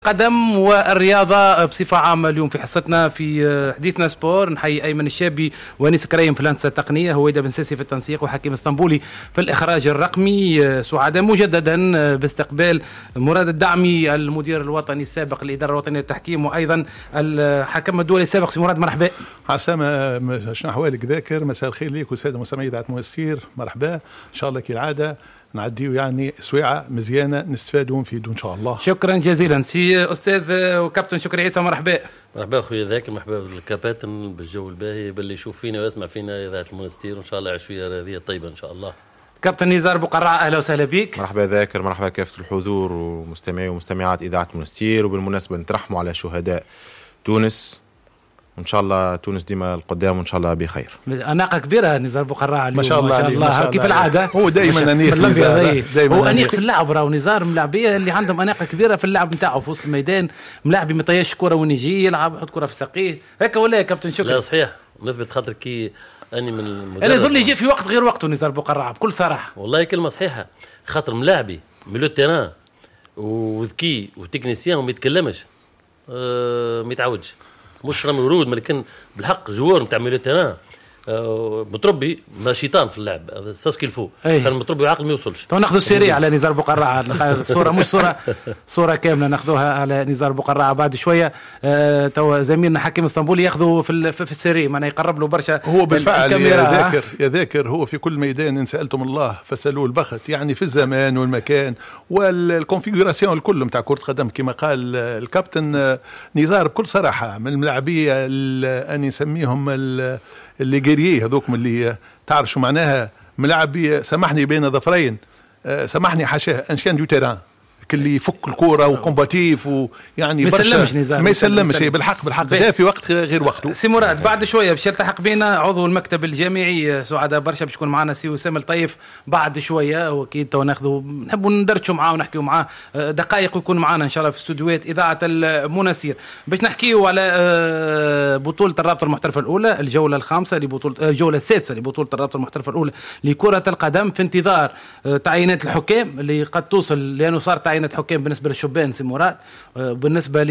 قدم والرياضة بصفة عامة. اليوم في حصتنا في حديثنا سبور نحيي أيمن الشابي وانيس كريم في الهندسة التقنية، هويدا بن ساسي في التنسيق، وحكيم اسطنبولي في الإخراج الرقمي. سعداء مجددا باستقبال مراد الدعمي المدير الوطني السابق للإدارة الوطنية للتحكيم وأيضا الحكم الدولي السابق. سي مراد مرحبا. عسامة شنو أحوالك ذاكر؟ مساء الخير ليك والسادة مستمعي إذاعة مؤثير، مرحبا. إن شاء الله كالعادة نعديو يعني سويعة مزيانة نستفادوا ونفيدوا إن شاء الله. شكرا جزيلا سي أستاذ وكابتن شكري عيسى، مرحبا. مرحبا أخويا ذاكر، مرحبا بالكابتن بالجو الباهي باللي يشوف فينا ويسمع فينا إذاعة المؤثير، وإن شاء الله عشوية رياضية طيبة إن شاء الله. كابتن نزار بقرع، أهلا وسهلا بك. مرحبا ذاكر، مرحبا كافة الحضور ومستمعي ومستمعات إذاعة المؤثير. وبالمناسبة نترحموا على شهداء تونس، وإن شاء الله تونس ديما القدام وإن شاء الله بخير. أناقة كبيرة نزار بقرع ما شاء الله, كيف العادة هو دائما أنيق. هو أنيق في اللعب، راهو نزار ملاعبية اللي عندهم أناقة كبيرة في اللعب نتاعه في وسط الميدان، ملاعبي ما يطيش كرة ونيجي يلعب يحط كرة في ساقيه هكا ولا يا كابتن شكري؟ لا صحيح، نثبت خاطر كي أني من المدرب أنا يظل يجي في وقت غير وقته نزار بقرع بكل صراحة. والله كلمة صحيحة، خاطر ملاعبي ميلو تيران وذكي وتكنيسيان وما يتكلمش ما يتعودش، مش رامي ورود، لكن بالحق جوار نتاع ميلو تيران متربي ما شيطان في اللعب، هذا ساسكي الفو كان متربي وعقل ما يوصلش. تو ناخذ السيري على نزار بقرع، الصوره مش صوره كامله ناخذوها على نزار بقرع بعد شويه. تو زميلنا حكيم اسطنبولي ياخذوا في السيري، معناها يقرب له برشا. هو بالفعل يا ذاكر هو في كل ميدان ان سالتم الله فسالوه البخت، يعني في الزمان والمكان والكونفيغوراسيون الكل نتاع كره قدم كما قال الكابتن نزار بكل صراحه. من الملاعبيه اني نسميهم اللي جريه هذوك من اللي تعرف شو معناها ملاعبيه، سامحني بين ظفرين، سامحني حاشاه انشان دو تيران اللي يفك الكوره وكومباتيف ويعني ما يسلمش بالحق جاء في وقت غير وقته. سي مراد بعد شويه باش يلتحق بينا عضو المكتب الجامعي، سعداء برشا باش يكون معنا سي وسام الطيف بعد شويه، واكيد تو ناخذوا نحبوا ندردشوا معاه ونحكيوا معاه دقائق ويكون معنا ان شاء الله في استوديوهات اذاعه المناسير باش نحكيوا على بطوله الرابطه المحترفه الاولى، الجوله الخامسه لبطوله الجوله السادسه لبطوله الرابطه المحترفه الاولى لكره القدم، في انتظار تعيينات الحكام اللي قد توصل، لانه صار تعيينات حكام بالنسبه للشبان سي مراد، بالنسبه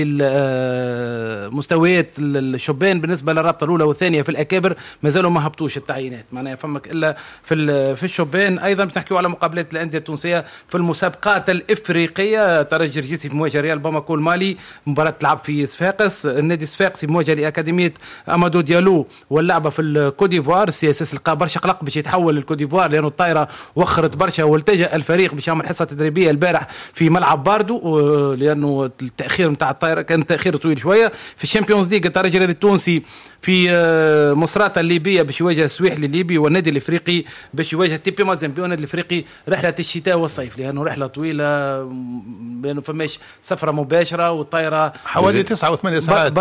للمستويات الشبان بالنسبه للرابطه الاولى والثانيه في الاكابر مازالوا ما هبطوش التعيينات، معناها فمك الا في الشبان. ايضا بنحكيوا على مقابلات الانديه التونسيه في المسابقات الافريقيه، ترجي الرجيسي في مواجهه ريال باماكو المالي، مباراه تلعب في صفاقس، النادي الصفاقسي مواجهه لاكاديميه امادو ديالو واللعبه في الكوديفوار. السي اس اس لقى برشا قلق باش يتحول للكوديفوار لانه الطائره وخرت برشا، والتجأ الفريق باش يعمل حصه تدريبيه البارح في ملعب باردو لانه التاخير نتاع الطائره كان تاخير طويل شويه. في الشامبيونز ليج الترجي التونسي في مصراته الليبيه باش يواجه السويحلي الليبي، والنادي الافريقي باش يواجه تيبي مازامبي. والنادي الافريقي رحله الشتاء والصيف لانه رحله طويله، لانه فماش سفره مباشره والطائره حوالي 9 و8 ساعات،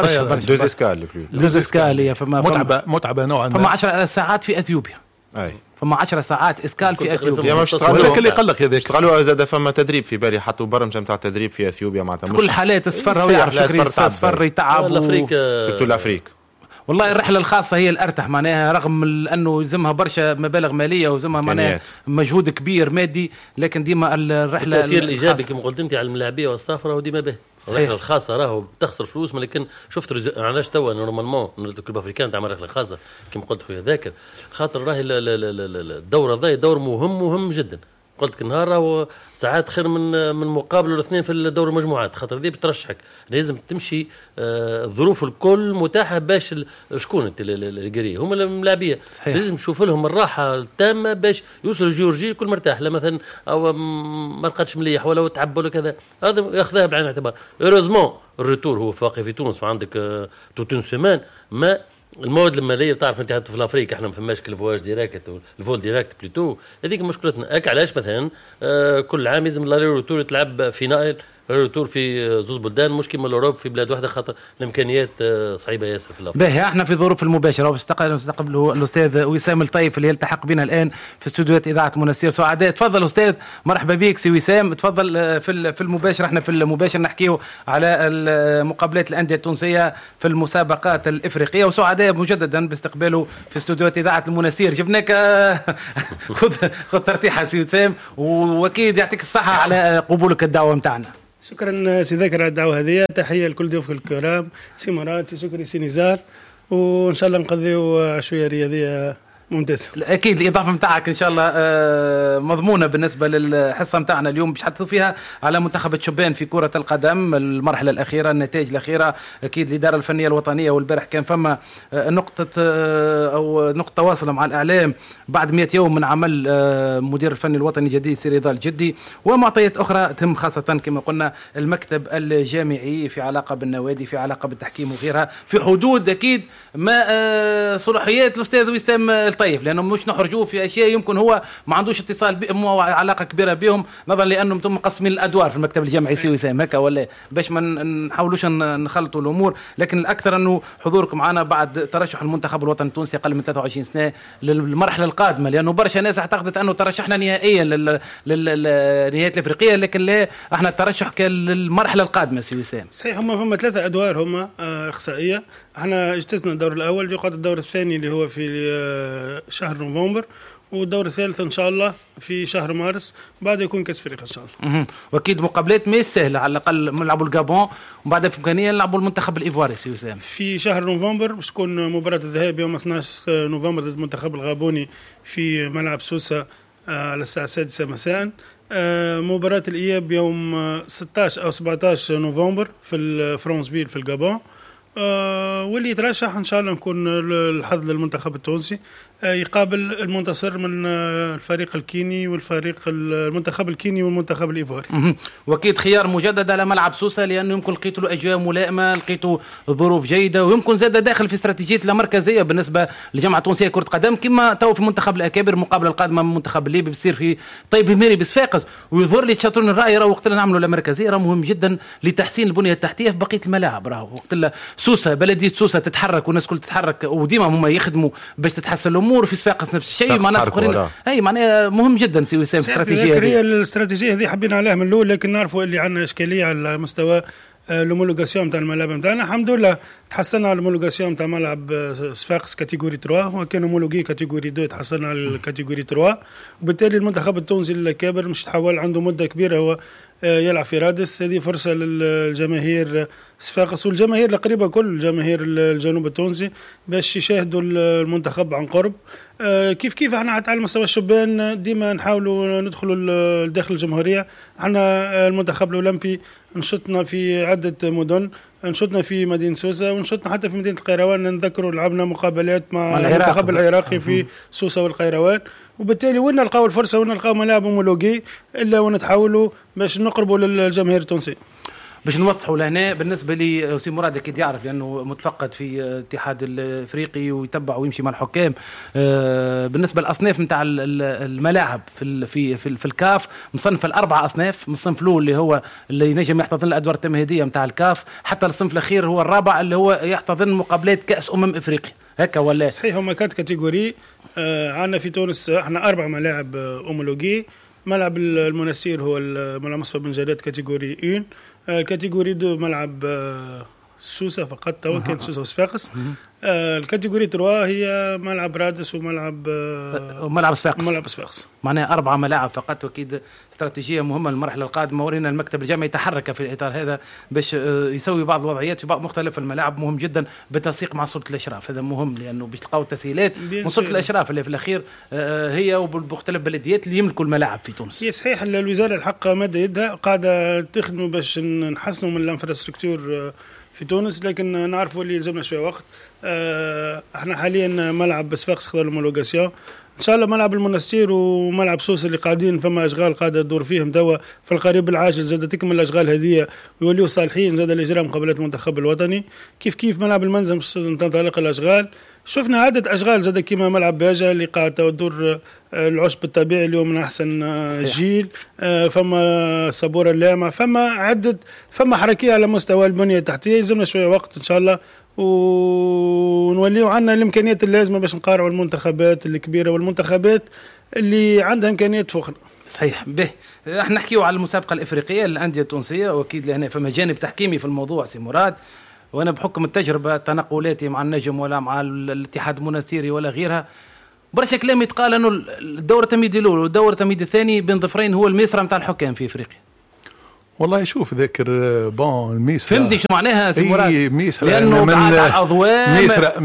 دوز اسكال متعبه نوعا ما. فما 10 ساعات في اثيوبيا، فما 10 ساعات اسكال في اثيوبيا. ولكن اللي قلق هذاك اشتغلوا زاد فما تدريب في بالي، حطوا برمجه نتاع تدريب في اثيوبيا معناتها في كل حالات اصفر ويعرف شكري اصفر يتعب الافريقيا سورتو الافريق. والله الرحله الخاصه هي الارتح معناها، رغم انه يلزمها برشا مبالغ ماليه ويلزمها معناها مجهود كبير مادي، لكن ديما الرحله التاثير الايجابي كما قلت انت على الملاعبيه والستاف راهو ديما به. الرحله الخاصه راهو بتخسر فلوس، لكن شفت علاش توا نورمالمون الكلوب افريكان تعمل رحله خاصه كما قلت خويا ذاكر، خاطر راهي الدوره ذا دور مهم جدا. قلت النهار راهو ساعات خير من مقابله الاثنين في الدور المجموعات، خاطر ذي بترشحك لازم تمشي الظروف الكل متاحه باش شكون الجري هما الملاعبيه لازم نشوف لهم الراحه التامه باش يوصلوا جيورجي كل مرتاح. لا مثلا او ما لقاتش مليح ولا تعب ولا كذا، هذا ياخذها بعين الاعتبار. هيروزمون الريتور هو واقع في تونس وعندك توتون سيمان، ما المواد الماليه تعرف انت في الافريق احنا ما فماش الفواج ديريكت الفول ديريكت بليتو، هذيك مشكلتنا. علاش مثلا كل عام لازم الريتور تلعب في نائل الريتور في زوز بلدان، مش كيما الاوروب في بلاد واحده، خاطر الامكانيات صعيبه ياسر في الافريق. باهي احنا في ظروف المباشره ونستقبل الاستاذ وسام الطيف اللي يلتحق بنا الان في استوديوهات اذاعه مناسير. سعداء تفضل استاذ، مرحبا بك سي وسام، تفضل في المباشر. احنا في المباشر نحكيو على مقابلات الانديه التونسيه في المسابقات الافريقيه، وسعداء مجددا باستقباله في استوديوهات اذاعه المناسير. جبناك خذ ترتيحه سي وسام، واكيد يعطيك الصحه على قبولك الدعوه نتاعنا. شكرا سي ذاكر على الدعوه هذه. تحيه لكل ضيوفك الكرام، سي مراد، سي شكري، سي نزار، وان شاء الله نقضيو عشوائيه رياضيه ممتازه. اكيد الاضافه نتاعك ان شاء الله مضمونه بالنسبه للحصه نتاعنا اليوم باش حدثوا فيها على منتخب شبان في كره القدم، المرحله الاخيره، النتائج الاخيره. اكيد الاداره الفنيه الوطنيه والبارح كان فما نقطه تواصل مع الاعلام بعد 100 يوم من عمل مدير الفني الوطني الجديد سي رضا الجدي، ومعطيات اخرى تهم خاصه كما قلنا المكتب الجامعي في علاقه بالنوادي، في علاقه بالتحكيم وغيرها، في حدود اكيد ما صلاحيات الاستاذ وسام طيب، لانه مش نخرجوا في اشياء يمكن هو ما عندوش اتصال بهم وعلاقه كبيره بهم، نظرا لانهم تم مقسمين الادوار في المكتب الجامعي سي وسام هكا، ولا باش ما نحاولوش نخلطوا الامور. لكن الاكثر انه حضوركم معنا بعد ترشح المنتخب الوطني التونسي اقل من 23 سنه للمرحله القادمه، لانه برشا ناس اعتقدت انه ترشحنا نهائيا للنهايات الافريقيه، لكن لا، احنا الترشح كان للمرحله القادمه سي وسام. صحيح، هم فما 3 ادوار هم اقصائيه. احنا اجتزنا الدور الاول، يقعد الدور الثاني اللي هو في شهر نوفمبر، والدور الثالث ان شاء الله في شهر مارس، بعد يكون كاس افريقيا ان شاء الله. واكيد مقابلات ما سهله، على الاقل نلعبوا الجابون وبعدها في امكانيه نلعبوا المنتخب الايفواري سي وسام في شهر نوفمبر، باش تكون مباراه الذهاب يوم 12 نوفمبر ضد المنتخب الغابوني في ملعب سوسه على الساعه 6 مساء. مباراه الاياب يوم 16 او 17 نوفمبر في الفرونسفيل في الجابون. واللي يترشح ان شاء الله نكون الحظ للمنتخب التونسي يقابل المنتصر من الفريق الكيني المنتخب الكيني والمنتخب الايفواري. واكيد خيار مجدد على ملعب سوسه، لانه يمكن لقيتوا له اجواء ملائمه، لقيتوا ظروف جيده، ويمكن زاد داخل في استراتيجيه المركزيه بالنسبه للجامعه التونسيه كره قدم، كما تو في منتخب الاكابر. المقابله القادمه من المنتخب الليبي بتصير في طيب الميري بصفاقس، ويظهر لي تشاطرون الراي راه وقت اللي نعملوا المركزيه راه مهم جدا لتحسين البنيه التحتيه في بقيه الملاعب. راه وقت اللي سوسه بلديه سوسه تتحرك والناس كل تتحرك، وديما هما يخدموا باش تتحسن الامور، في صفاقس نفس الشيء، معناتها اخرين اي معناها مهم جدا سي وسام. استراتيجيه هي الاستراتيجيه هذه حبينا عليها من الاول، لكن نعرفوا اللي عندنا اشكاليه على مستوى الهومولوغاسيون نتاع الملاعب نتاعنا. الحمد لله تحسنا على الهومولوغاسيون نتاع ملعب صفاقس كاتيجوري 3، وكان هومولوجي كاتيجوري 2 تحسنا على الكاتيجوري 3، وبالتالي المنتخب التونسي الكابر مش تحول عنده مده كبيره هو يلعب في رادس. هذه فرصه للجماهير صفاقس والجماهير القريبه كل جماهير الجنوب التونسي باش يشاهدوا المنتخب عن قرب. كيف احنا حتى على مستوى الشبان ديما نحاولوا ندخلوا داخل الجمهوريه. احنا المنتخب الاولمبي نشطنا في عده مدن، نشطنا في مدينه سوسه ونشطنا حتى في مدينه القيروان. نذكروا لعبنا مقابلات مع المنتخب العراقي في سوسه والقيروان، وبالتالي وين نلقاو الفرصه وين نلقاو ملاعب هومولوجي الا ونتحاولوا باش نقربوا للجماهير التونسيه. باش نوضحوا لهنا بالنسبه لي سي مراد اكيد يعرف لانه متفقد في الاتحاد الافريقي ويتبع ويمشي مع الحكام. بالنسبه للاصناف نتاع الملاعب في الكاف مصنفه الاربعه اصناف. من الصنف الاول اللي هو اللي ينجم يحتضن الادوار التمهيديه نتاع الكاف، حتى الصنف الاخير هو الرابع اللي هو يحتضن مقابلات كاس افريقيا هكا ولا صحيح. هما كانت كاتيجوري عندنا في تونس احنا 4 ملاعب اومولوجي. ملعب المنستير هو ملعب مصطفى بن جلاد كاتيجوري 1، كاتيجوري 2 ملعب سوسه فقط توا كان سوسه وصفاقس. الكاتيجوري 3 هي ملعب رادس وملعب صفاقس. معناها 4 ملاعب فقط، واكيد استراتيجيه مهمه للمرحله القادمه. ورينا المكتب الجامعي يتحرك في الاطار هذا باش يسوي بعض الوضعيات في بعض مختلف الملاعب، مهم جدا بالتنسيق مع سلطه الاشراف. هذا مهم لانه باش تلقاو التسهيلات من سلطه الاشراف اللي في الاخير هي وبمختلف بلديات اللي يملكوا الملاعب في تونس. هي صحيح الوزاره الحق مد يدها قاعده تخدموا باش نحسنوا من الانفراستركتور في تونس، لكن نعرفوا اللي يلزمنا شويه وقت. احنا حاليا ملعب صفاقس خذ الهومولوغاسيون ان شاء الله. ملعب المنستير وملعب سوسه اللي قاعدين فما اشغال قاعده تدور فيهم توا في القريب العاجل، زاد تكمل الاشغال هذه ويوليوا صالحين زاد الاجراء مقابلات المنتخب الوطني. كيف ملعب المنزل باش تنطلق الاشغال. شفنا عدة أشغال زاد كيما ملعب باجة اللي قاعد تدور العشب الطبيعي اللي هو من أحسن جيل. فما صبورة اللامع، فما حركية على مستوى البنية التحتية. يلزمنا شوية وقت إن شاء الله ونوليو عنا الإمكانيات اللازمة باش نقارعوا المنتخبات الكبيرة والمنتخبات اللي عندها إمكانيات فوقنا. صحيح. به احنا نحكيو على المسابقة الإفريقية للأندية التونسية، وأكيد لهنا فما جانب تحكيمي في الموضوع سي مراد. وانا بحكم التجربه تنقلاتي مع النجم ولا مع الاتحاد المنستيري ولا غيرها، برشا كلام يتقال انه الدوره التمهيدي الاول والدوره التمهيدي الثاني بين ظفرين هو الميسره نتاع الحكام في افريقيا. والله شوف ذاكر بون ميسرا فهمتي شو معناها سي مراد؟ ميسرا لانه بعد على الاضواء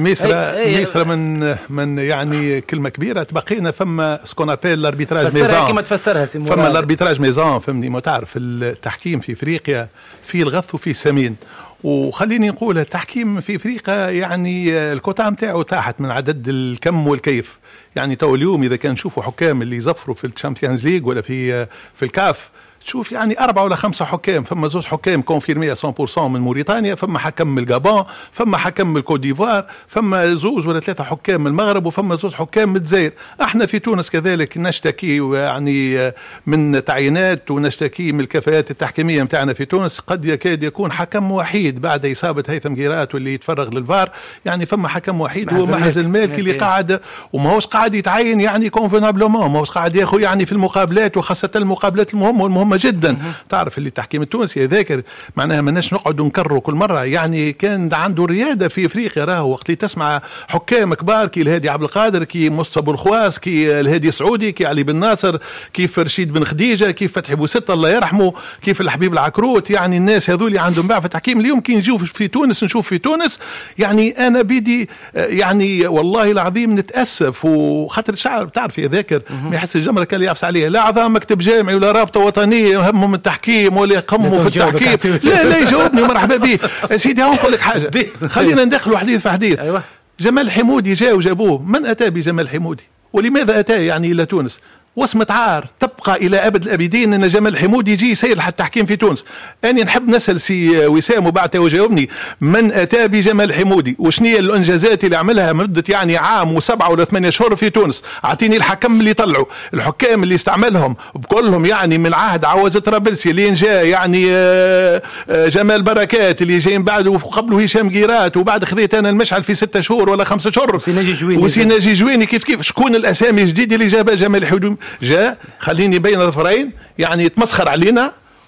ميسرا من يعني كلمه كبيره. تبقينا فما سكون ابيل لاربيتراج ميزون كما تفسرها سي مراد. فما لاربيتراج ميزون فهمني. ما تعرف التحكيم في افريقيا في الغث وفي السمين. وخليني نقول التحكيم في افريقيا يعني الكوتا نتاعو تاحت من عدد الكم والكيف. يعني تو اليوم اذا كان نشوفوا حكام اللي يزفروا في الشامبيونز ليج ولا في الكاف، شوف يعني 4 ولا 5 حكام. فما 2 حكام كونفيرمي 100% من موريتانيا، فما حكم من الجابون، فما حكم من الكوت ديفوار، فما 2 ولا 3 حكام من المغرب، وفما 2 حكام من الجزائر. احنا في تونس كذلك نشتكي يعني من تعيينات ونشتكي من الكفاءات التحكيميه نتاعنا في تونس. قد يكاد يكون حكم وحيد بعد اصابه هيثم قيرات واللي يتفرغ للفار. يعني فما حكم وحيد هو محرز المالكي اللي قاعد وماهوش قاعد يتعين يعني كونفينابلومون، ماهوش قاعد ياخذ يعني في المقابلات، وخاصه المقابلات المهمه والمهمه جدا. تعرف اللي التحكيم التونسي ذاكر معناها ماناش نقعدوا نكرروا كل مره. يعني كان عنده رياده في افريقيا. راهو وقت اللي تسمع حكام كبار كي الهادي عبد القادر، كي مصطفى الخواس، كي الهادي سعودي، كي علي بن ناصر، كيف رشيد بن خديجه، كيف فتحي بوستة الله يرحمه، كيف الحبيب العكروت. يعني الناس هذول عندهم باع في التحكيم. اليوم كي نجيو في تونس نشوف في تونس يعني انا بيدي يعني والله العظيم نتاسف. وخاطر الشعب تعرف يذاكر ما يحس الجمره كان يعفس عليه. لا اعضاء مكتب جامعي ولا رابطه وطنيه همهم التحكيم ولا يقموا في التحكيم. لا يجاوبني ومرحبا به سيدي. نقول لك حاجه، خلينا ندخلوا حديث في حديث. أيوة. جمال حمودي جاء وجابوه. من اتى بجمال حمودي ولماذا اتى يعني الى تونس؟ واسمة عار تبقى إلى أبد الأبدين أن جمال حمودي يجي يسير التحكيم في تونس. أنا نحب نسأل سي وسام وبعد وجاوبني من أتى بجمال حمودي وشنية الإنجازات اللي عملها مدة يعني عام و7 ولا 8 شهور في تونس. أعطيني الحكم اللي طلعوا، الحكام اللي استعملهم بكلهم يعني من عهد عوزة طرابلسي اللي جاء يعني جمال بركات اللي جاي بعده وقبله هشام قيرات وبعد خذيت أنا المشعل في 6 شهور ولا 5 شهور وسيناجي جويني كيف شكون الأسامي الجديدة اللي جابها جمال حمودي؟ جاء خليني بين ظفرين يعني يتمسخر علينا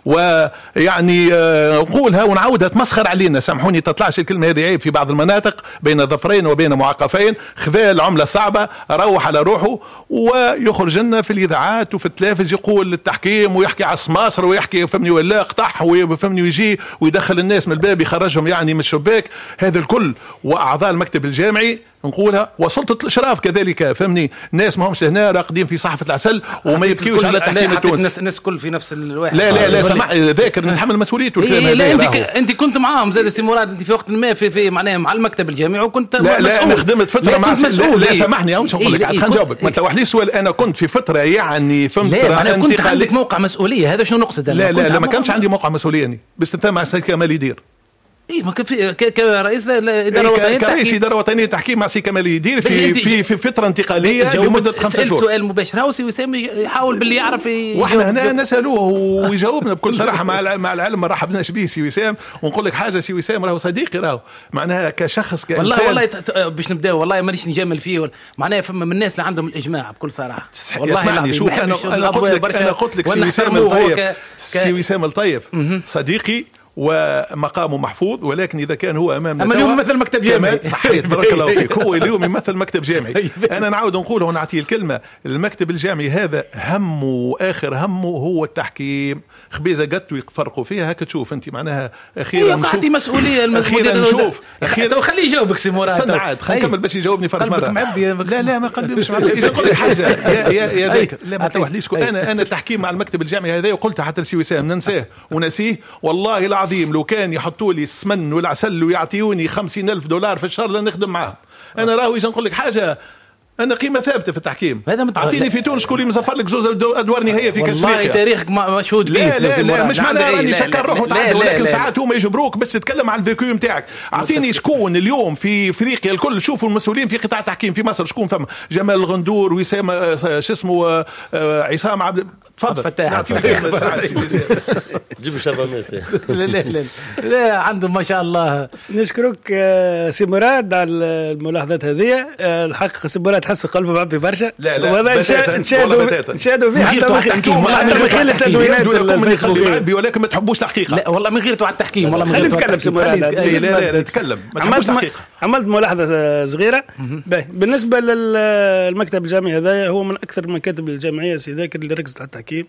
ويعني نقولها ونعودها تمسخر علينا. سامحوني تطلعش الكلمة هذه عيب في بعض المناطق بين ظفرين وبين معاقفين. خذا العملة صعبة روح على روحه ويخرج لنا في الإذاعات وفي التلفز يقول التحكيم ويحكي على السماسر ويحكي فهمني ولا قطح وفهمني ويجي ويدخل الناس من الباب يخرجهم يعني من الشباك. هذا الكل وأعضاء المكتب الجامعي نقولها وسلطة الإشراف كذلك فهمني. ناس ما همش هنا راقدين في صحفة العسل وما يبكيوش على التحكيم التونسي. الناس كل في نفس الواحد. لا سمح ذاكر نتحمل مسؤوليته. لا انت كنت معاهم زاد سي مراد. انت في وقت ما في معناها مع المكتب الجامعي وكنت لا انا خدمت فتره مع مسؤول. لا سامحني مش نقول لك خلينا نجاوبك. ما تلوحليش سؤال. انا كنت في فتره يعني فهمت انا كنت عندك موقع مسؤوليه. هذا شنو نقصد؟ لا ما كانش عندي موقع مسؤوليه باستثناء مع السيد كمال يدير. ما كان في كرئيس الاداره الوطنيه كرئيس الاداره الوطنيه التحكيم مع سي كمال يدير في فتره انتقاليه لمده 5 شهور. سؤال مباشر. هاو سي وسام يحاول باللي يعرف واحنا هنا نسالوه ويجاوبنا بكل صراحه مع العلم. ما رحبناش به سي وسام. ونقول لك حاجه سي وسام راهو صديقي راهو معناها كشخص كانسان. والله باش نبداو والله مانيش نجامل فيه معناها فما من الناس اللي عندهم الاجماع بكل صراحه. والله شوف انا قلت لك سي وسام الطيف صديقي ومقامه محفوظ. ولكن إذا كان هو أمامنا اليوم يمثل مكتب جامعي. صحيح بارك الله فيك. هو اليوم يمثل مكتب جامعي. أنا نعود نقول ونعطيه الكلمة. المكتب الجامعي هذا همه وآخر همه هو التحكيم. خبيزة قدتوا يفرقوا فيها هكا تشوف أنت معناها أخيرا نشوف مسؤولية أخيرا نشوف أخيرا خليه يجاوبك سي مراد. استنى عاد خلينا نكمل باش يجاوبني فرد مرة. لا ما قلبي مش معبي. إذا قلت حاجة يا ذاكر لا ما توحليش. أنا التحكيم مع المكتب الجامعي هذا وقلتها حتى لسي وسام ننساه ونسيه. والله العظيم لو كان يحطوا لي السمن والعسل ويعطيوني $50,000 في الشهر لنخدم معهم. أنا راهو إيش نقول لك حاجة. أنا قيمة ثابتة في التحكيم. أعطيني في تونس شكون اللي مصفر لك 2 أدوار نهائية في كأس أفريقيا. والله تاريخك مشهود به. لا مش معناها راني شكر روح وتعدى. ولكن ساعات هما يجبروك باش تتكلم عن الفيكيو نتاعك. أعطيني شكون اليوم في أفريقيا الكل. شوفوا المسؤولين في قطاع التحكيم في مصر شكون فما. جمال الغندور وسام شو اسمه عصام عبد. تفضل جيبوا شربة ميسي. لا عندهم ما شاء الله. نشكرك سي مراد على الملاحظات هذه. الحق سي مراد تحسوا قلبه معبي برشا. لا وهذا نشاهدوا فيه حتى من خلال التدوينات الفيسبوكية، ولكن ما تحبوش الحقيقة. لا والله من غير على التحكيم، والله من غير نتكلم سي مراد. لا نتكلم، ما تحبوش الحقيقة. عملت ملاحظة صغيرة. بالنسبة للمكتب الجامعي هذا هو من أكثر المكاتب الجامعية سي ذاكر اللي ركزت على التحكيم،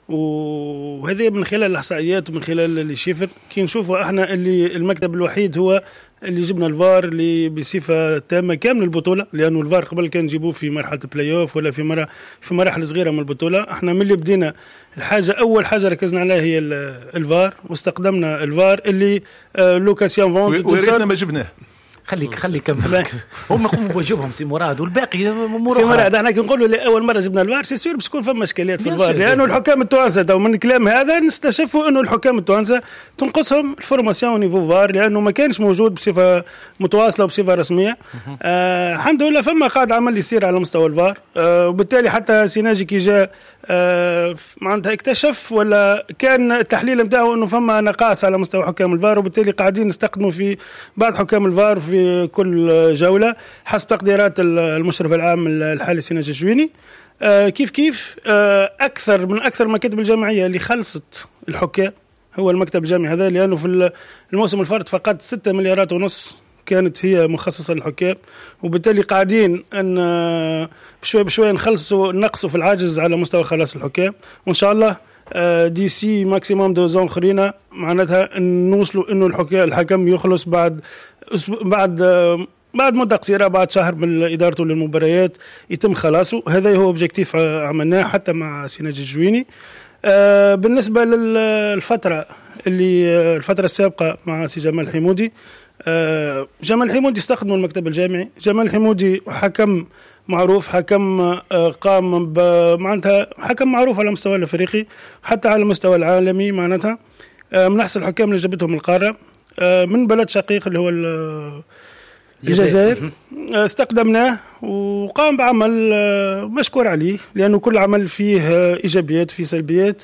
وهذه من خلال الإحصائيات ومن خلال اللي شفر كي نشوفوا احنا اللي المكتب الوحيد هو اللي جبنا الفار اللي بصفه تامه كامل البطوله، لانه الفار قبل كان نجيبوه في مرحله البلاي اوف ولا في مراحل صغيره من البطوله. احنا من اللي بدينا اول حاجه ركزنا عليها هي الفار، واستخدمنا الفار اللي لوكاسيون فوند وريتنا ما جبناه. خليك كمل. هم يقوموا بواجبهم سي مراد والباقي امور سي مراد. احنا كي نقولوا لاول مره جبنا الفار سي سير بس تكون فما اشكاليات في الفار، لانه الحكام التوانسه تو من الكلام هذا نستشفوا انه الحكام التوانسه تنقصهم الفورماسيون نيفو فار، لانه ما كانش موجود بصفه متواصله وبصفه رسميه. الحمد لله فما قاعد عمل يصير على مستوى الفار، وبالتالي حتى سيناجي كي جاء معناتها اكتشف ولا كان التحليل نتاعو انه فما نقاص على مستوى حكام الفار، وبالتالي قاعدين نستخدموا في بعض حكام الفار في كل جوله حسب تقديرات المشرف العام الحالي سيناجي الجويني. كيف اكثر من مكاتب الجامعيه اللي خلصت الحكام هو المكتب الجامعي هذا، لانه في الموسم الفارط فقط 6 مليارات ونص كانت هي مخصصة للحكام، وبالتالي قاعدين أن بشوي نقصوا في العاجز على مستوى خلاص الحكام، وإن شاء الله دي سي ماكسيموم 2 زون خرينا معناتها نوصلوا إنه الحكم يخلص بعد مدة قصيرة، بعد شهر من إدارته للمباريات يتم خلاصه. هذا هو اوبجيكتيف عملناه حتى مع سيناجي الجويني. بالنسبة للفترة السابقة مع سي جمال الحمودي، جمال الحمودي استخدموا المكتب الجامعي. جمال الحمودي حكم معروف، حكم قام معناتها حكم معروف على المستوى الافريقي حتى على المستوى العالمي، معناتها من احسن الحكام اللي جابتهم القاره من بلد شقيق اللي هو الجزائر. استخدمناه وقام بعمل مشكور عليه، لانه كل عمل فيه ايجابيات فيه سلبيات.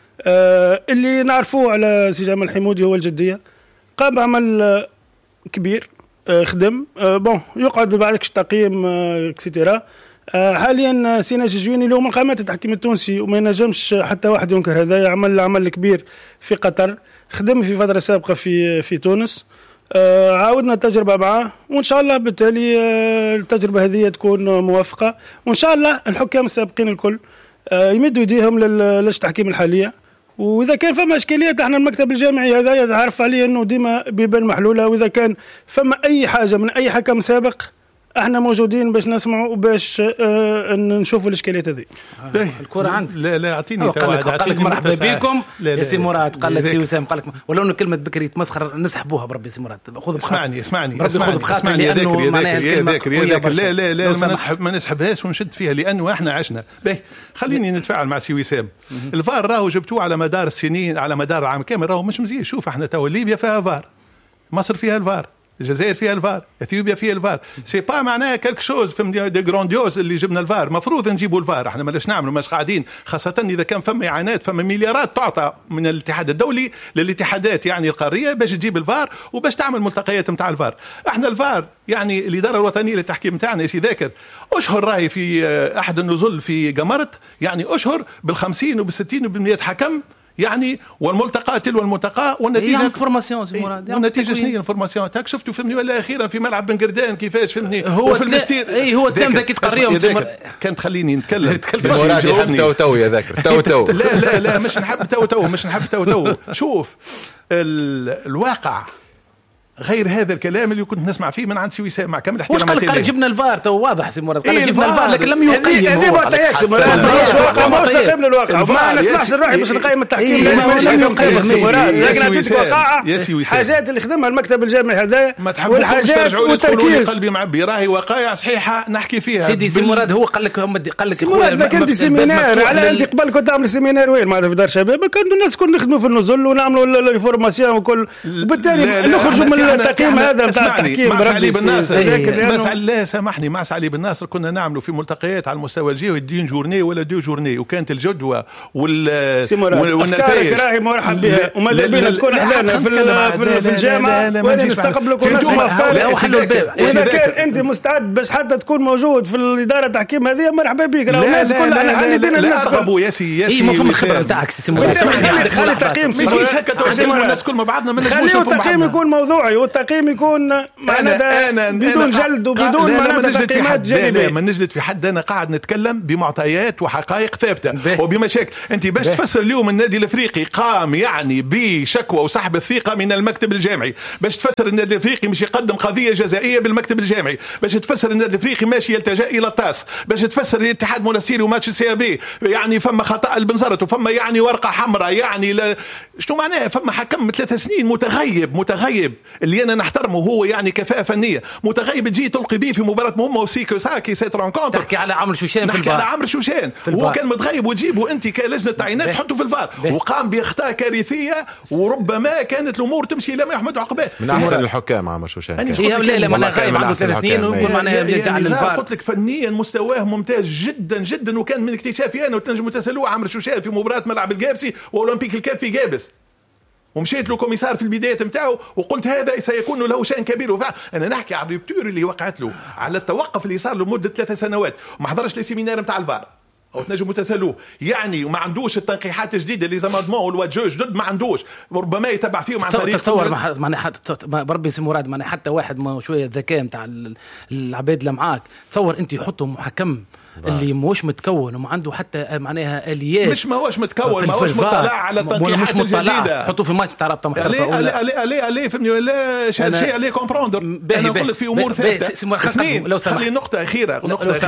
اللي نعرفوه على سي جمال الحمودي هو الجديه، قام بعمل كبير، خدم يقعد ببعض تقييم اكسترا. حاليا سيناجي الجويني له من قامات التحكيم التونسي وما ينجمش حتى واحد ينكر هذا، يعمل عمل كبير في قطر، خدم في فترة سابقة في تونس. عاودنا التجربة معه، وإن شاء الله بالتالي التجربة هذه تكون موفقة، وإن شاء الله الحكام السابقين الكل يمدوا يديهم للتحكيم الحالية. واذا كان فما اشكاليات احنا المكتب الجامعي هذا يتعرف عليه انه ديما بيبان محلوله، واذا كان فما اي حاجه من اي حكم سابق احنا موجودين باش نسمعوا وباش نشوفوا الاشكاليات هذه. الكره عندك. لا اعطيني قال لك مرحبا بكم يا سي مراد، قال لك سي وسام، قال لك ولو انه كلمه بكري تمسخر نسحبوها بربي سي مراد. خذ اسمعني يا ذاكر لا ما نسحبهاش ونشد فيها، لانه احنا عشنا به. خليني نتفاعل مع سي وسام. الفار راهو جبتوه على مدار السنين، على مدار عام كامل، راهو مش مزيان. شوف احنا تو ليبيا فيها فار، مصر فيها الفار، الجزائر فيها الفار، اثيوبيا فيها الفار. سي با معناها كالك شوز في دي غرانديوز اللي جبنا الفار. مفروض نجيبوا الفار، احنا مالاش نعملوا، ماش قاعدين، خاصه اذا كان فما اعانات، فما مليارات تعطى من الاتحاد الدولي للاتحادات يعني القاريه باش تجيب الفار وباش تعمل ملتقيات نتاع الفار. احنا الفار يعني الاداره الوطنيه للتحكيم نتاعنا يا سي ذاكر اشهر راي في احد النزول في قمرت، يعني اشهر بال50 وبال60 وبال100 حكم يعني، والملتقى تلو الملتقى، والنتيجه انفورماسيون سي مراد. والنتيجه شنو هي الانفورماسيون تاعك؟ شفتوا فهمني ولا اخيرا في ملعب بن قردان كيفاش فهمني هو في المستير هو تم ذاك تقريهم كان تخليني نتكلم. مراد يحب تو يا ذاكر تو لا مش نحب تو. شوف الواقع غير هذا الكلام اللي كنت نسمع فيه من عند سي وسام، مع كامل احتراماتي ليه. قال جبنا الفار تو واضح سي مراد، قال جبنا الفار لكن لم يقيم. هذه معطيات سي مراد، مش تقييم للواقع. ما نسمعش نروح باش نقيم التحكيم، لكن نعطيك وقائع حاجات اللي خدمها المكتب الجامعي هذا، والحاجات والتركيز. قلبي معبي راهي وقائع صحيحه نحكي فيها. سي مراد هو قال لك خويا كنت سيمينار على انت قبل كنت تعمل سيمينار وين معناتها في دار شباب، كانوا الناس كل نخدموا في النزل ونعملوا الفورماسيون وكل، وبالتالي نخرجوا من التقييم هذا بتاع التحكيم مع علي بن ناصر. لا سامحني، مع علي بن ناصر كنا نعملوا في ملتقيات على المستوى الجهوي دين جورني ولا دو جورني، وكانت الجدوى والنتائج راهي مرحب بها، وماذا بينا تكون احنا في الجامعه وين نستقبلكم ناس افكار. واذا كان انت مستعد باش حتى تكون موجود في الاداره التحكيم هذه مرحبا بك. الناس كلها حليتين الناس ابو ياسي ما فما الخبره نتاعك خلي التقييم ماشي هكا توزيع الناس كل ما بعضنا ما نجموش نفهموا. التقييم يكون موضوعي، والتقييم يكون معناتها بدون جلد وبدون معناتها تقييمات جانبيه. ما نجلد في حد، انا قاعد نتكلم بمعطيات وحقائق ثابته وبمشاكل. انت باش تفسر اليوم النادي الافريقي قام يعني بشكوى وسحب الثقه من المكتب الجامعي، باش تفسر النادي الافريقي مش يقدم قضيه جزائيه بالمكتب الجامعي، باش تفسر النادي الافريقي ماشي يلتجا الى الطاس، باش تفسر الاتحاد المنستيري وماتش السي بي يعني فما خطا البنزرت وفما يعني ورقه حمراء يعني شنو معناها. فما حكم 3 سنين متغيب اللي انا نحترمه، هو يعني كفاءه فنيه متغيب، تجي تلقي به في مباراه مهمه وسيكو ساكي سيت رانكونتر. تحكي على عمرو شوشان في الفار، على عمرو شوشان هو كان متغيب وتجيبه انت كلجنه تعيينات تحطه في الفار، وقام باخطاء كارثيه وربما كانت الامور تمشي لما يحمد عقبات. من احسن الحكام عمرو شوشان. لا ما انا غايب عنده 3 سنين ونقول معناها يرجع للفار. قلت لك فنيا مستواه ممتاز جدا جدا، وكان من اكتشافي انا وتنجم تسالوه عمرو شوشان في مباراه ملعب الجابسي واولمبيك الكاب في جابس، ومشيت له كوميسار في البدايه نتاعو وقلت هذا سيكون له شان كبير. انا نحكي على الريبتور اللي وقعت له، على التوقف اللي صار له مده 3 سنوات وما حضرش لي سيمينار نتاع الفار او تنجموا تسالوه يعني، وما عندوش التنقيحات الجديده اللي زمادمون والوجه جدد ما عندوش، وربما يتبع فيهم عن طريق تصور معناها بربي سي مراد معناها حتى واحد ما شويه الذكاء نتاع العباد اللي معاك. تصور انت يحطوا محكم اللي موش متكون وما عنده حتى معناها اليات، مش ما هوش متكون، ما هوش مطلع على التنقيحات الجديده، حطوا في ماتش تاع رابطه محترفه عليه فهمني ولا شيء عليه كومبروندر. انا نقول لك في امور ثابته. اثنين، خلي نقطه اخيره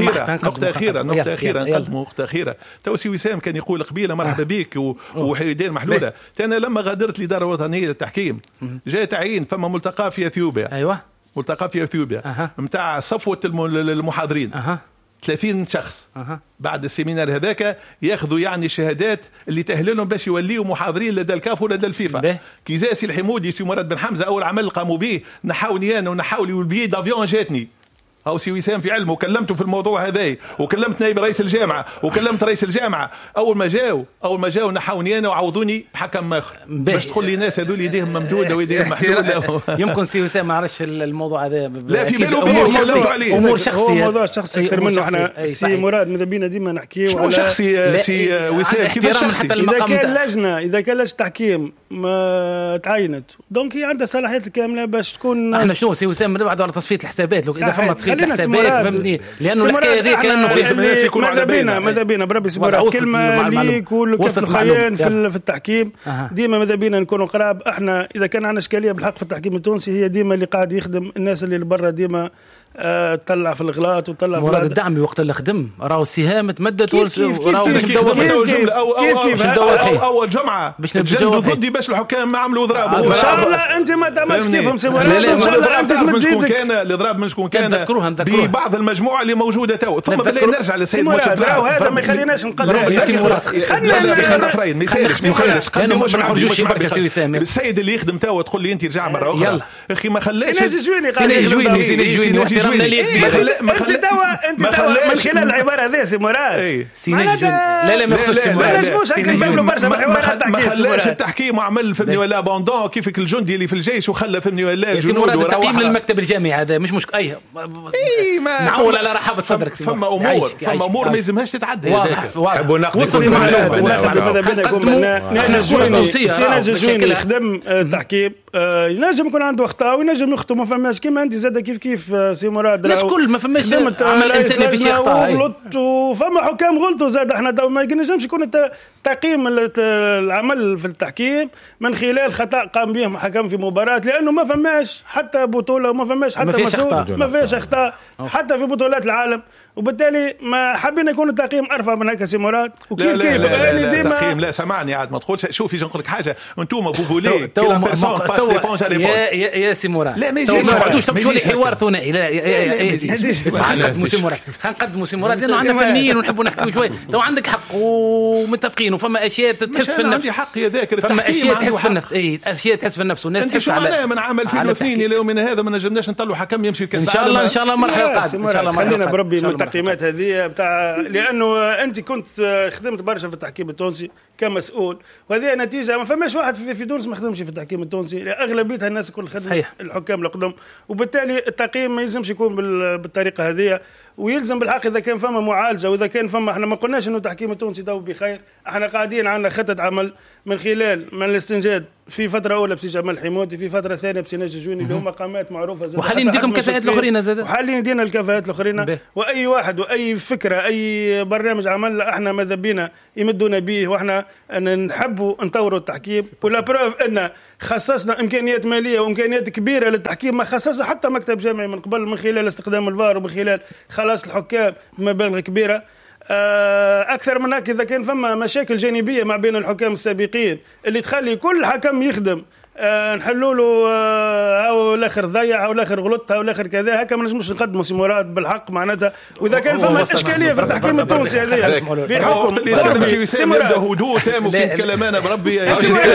نقطه اخيره توسي وسام كان يقول قبيله مرحبا بك وحيدين محلوله. انا لما غادرت الاداره الوطنيه للتحكيم جاء تعيين فما ملتقى في اثيوبيا. ايوه ملتقى في اثيوبيا نتاع صفوه المحاضرين 30 شخص. بعد السيمينار هذاك ياخذوا يعني شهادات اللي تأهلهم باش يوليوا محاضرين لدى الكاف ولدى الفيفا. كيزاسي الحمودي سي مراد بن حمزه اول عمل قاموا به نحاولني انا ونحاولي والبيي دافيون جاتني هاو سي وسام في علمه، وكلمته في الموضوع هذا وكلمت نائب رئيس الجامعه وكلمت رئيس الجامعه. اول ما جاوا نحاوني انا وعوضوني بحكم اخر باش تقول لي ناس هذول يديهم ممدوده ويديهم محلوله. يمكن سي وسام ما عرفش الموضوع هذا، لا في باله امور شخصيه، هو موضوع شخصي اكثر منه. احنا سي مراد ماذا بينا ديما نحكيو على شخصي سي وسام كيفاش شخصي. اذا كان لجنه تحكيم ما تعينت دونك هي عندها صلاحيات الكامله باش تكون. احنا شنو سي وسام نبعدوا على تصفيه الحسابات، لو اذا فما تصفيه الحسابات فهمني، لانه الحكايه هذه كانه لازم الناس يكونوا على بالنا. ماذا بينا بربي سمرات كلمه ليك وكل الخيان في التحكيم ديما ماذا بينا نكونوا قراب. احنا اذا كان عندنا اشكاليه بالحق في التحكيم التونسي هي ديما اللي قاعد يخدم الناس اللي برا ديما تطلع في الغلط وطلع في مراد الدعمي وقت اللي خدم راهو السهام تمدت وراهو اول جمعه جلدوا ضدي باش الحكام ما عملوا ضراب. ان شاء الله انت ما تعملش كيفهم سي مراد، ان شاء الله انت تمد يدك. الاضراب من شكون كان ببعض المجموعه اللي موجوده تو ثم بالله نرجع للسيد مشرف. هذا ما يخليناش نقدر خلينا فرين ما يسالش قبل مش السيد اللي يخدم تو تقول لي انت رجع مره اخرى اخي ما خلاش انت دوا من خلال العباره هذه سي مراد لا ما يخصش سي مراد ما خلاش التحكيم وعمل فهمني ولا باندون كيفك الجندي اللي في الجيش وخلى فهمني ولا الجنود التقييم للمكتب الجامعي هذا مش اي نعول على رحابه صدرك. فما امور ما يلزمهاش تتعدى. واضح ونقد يكون يخدم التحكيم ينجم يكون عنده اخطاء وينجم يخطئ ما فماش كيما انت زاد كيف سي مراد الناس كل ما فماش عمل انساني في شي اخطاء غلط وفما حكام غلطوا زاد. احنا ما ينجمش يكون تقييم العمل في التحكيم من خلال خطا قام به حكم في مباراه، لانه ما فماش حتى بطوله وما فماش حتى مسؤول ما فيش اخطاء حتى في بطولات العالم، وبالتالي ما حابين يكون التقييم ارفع من هكا سي مراد. وكيف لا التقييم لا سمعني عاد ما تقولش. شوفي نقول لك حاجه، انتم فولي كلا بيرسون باس يا سي مراد لا ما يجيش ما عندوش تمشوا لي حوار ثنائي لا نقدموا سي مراد نقدموا سي مراد لانه عندنا فنيين ونحبوا نحكوا شوي تو عندك حق ومتفقين وفما اشياء تحس في النفس. عندي حق يا ذاكر فما اشياء تحس في النفس اشياء تحس في النفس والناس تحس على من عام 2002 الى يومنا هذا ما نجمناش نطلعوا حكم يمشي الكاس. ان شاء الله ان شاء الله المرحله القادمه ان شاء الله. خلينا بربي من التقييمات هذه بتاع لانه انت كنت خدمت برشا في التحكيم التونسي كمسؤول وهذه نتيجه ما فماش واحد في تونس ما خدمش في التحكيم التونسي. اغلبيه الناس الكل خدموا الحكام القدم وبالتالي التقييم ما يلزمش يكون بالطريقه هذه ويلزم بالحق اذا كان فما معالجه واذا كان فما احنا ما قلناش انه التحكيم التونسي تو بخير. احنا قاعدين عندنا خطه عمل من خلال من الاستنجاد في فتره اولى بسي جمال حمودي في فتره ثانيه بسي ناجي الجويني اللي هما قامات معروفه زاد وحاليا نديكم كفاءات الاخرين زاد وحاليا ندينا الكفاءات الاخرين واي واحد واي فكره اي برنامج عمل احنا ماذا بينا يمدونا به واحنا نحبوا نطوروا التحكيم ولا بروف ان خصصنا امكانيات ماليه وامكانيات كبيره للتحكيم ما خصصها حتى مكتب جامعي من قبل من خلال استخدام الفار ومن خلال خلاص الحكام بمبالغ كبيره. اكثر من هيك اذا كان فما مشاكل جانبيه ما بين الحكام السابقين اللي تخلي كل حكم يخدم نحلوا له او الاخر ضيع او الاخر غلط او الاخر كذا هكا ما نجمش نقدموا سي مراد بالحق معناتها. واذا كان فما اشكاليه في التحكيم التونسي هذه بحكم سي مراد هدوء تام وكنت كلامنا بربي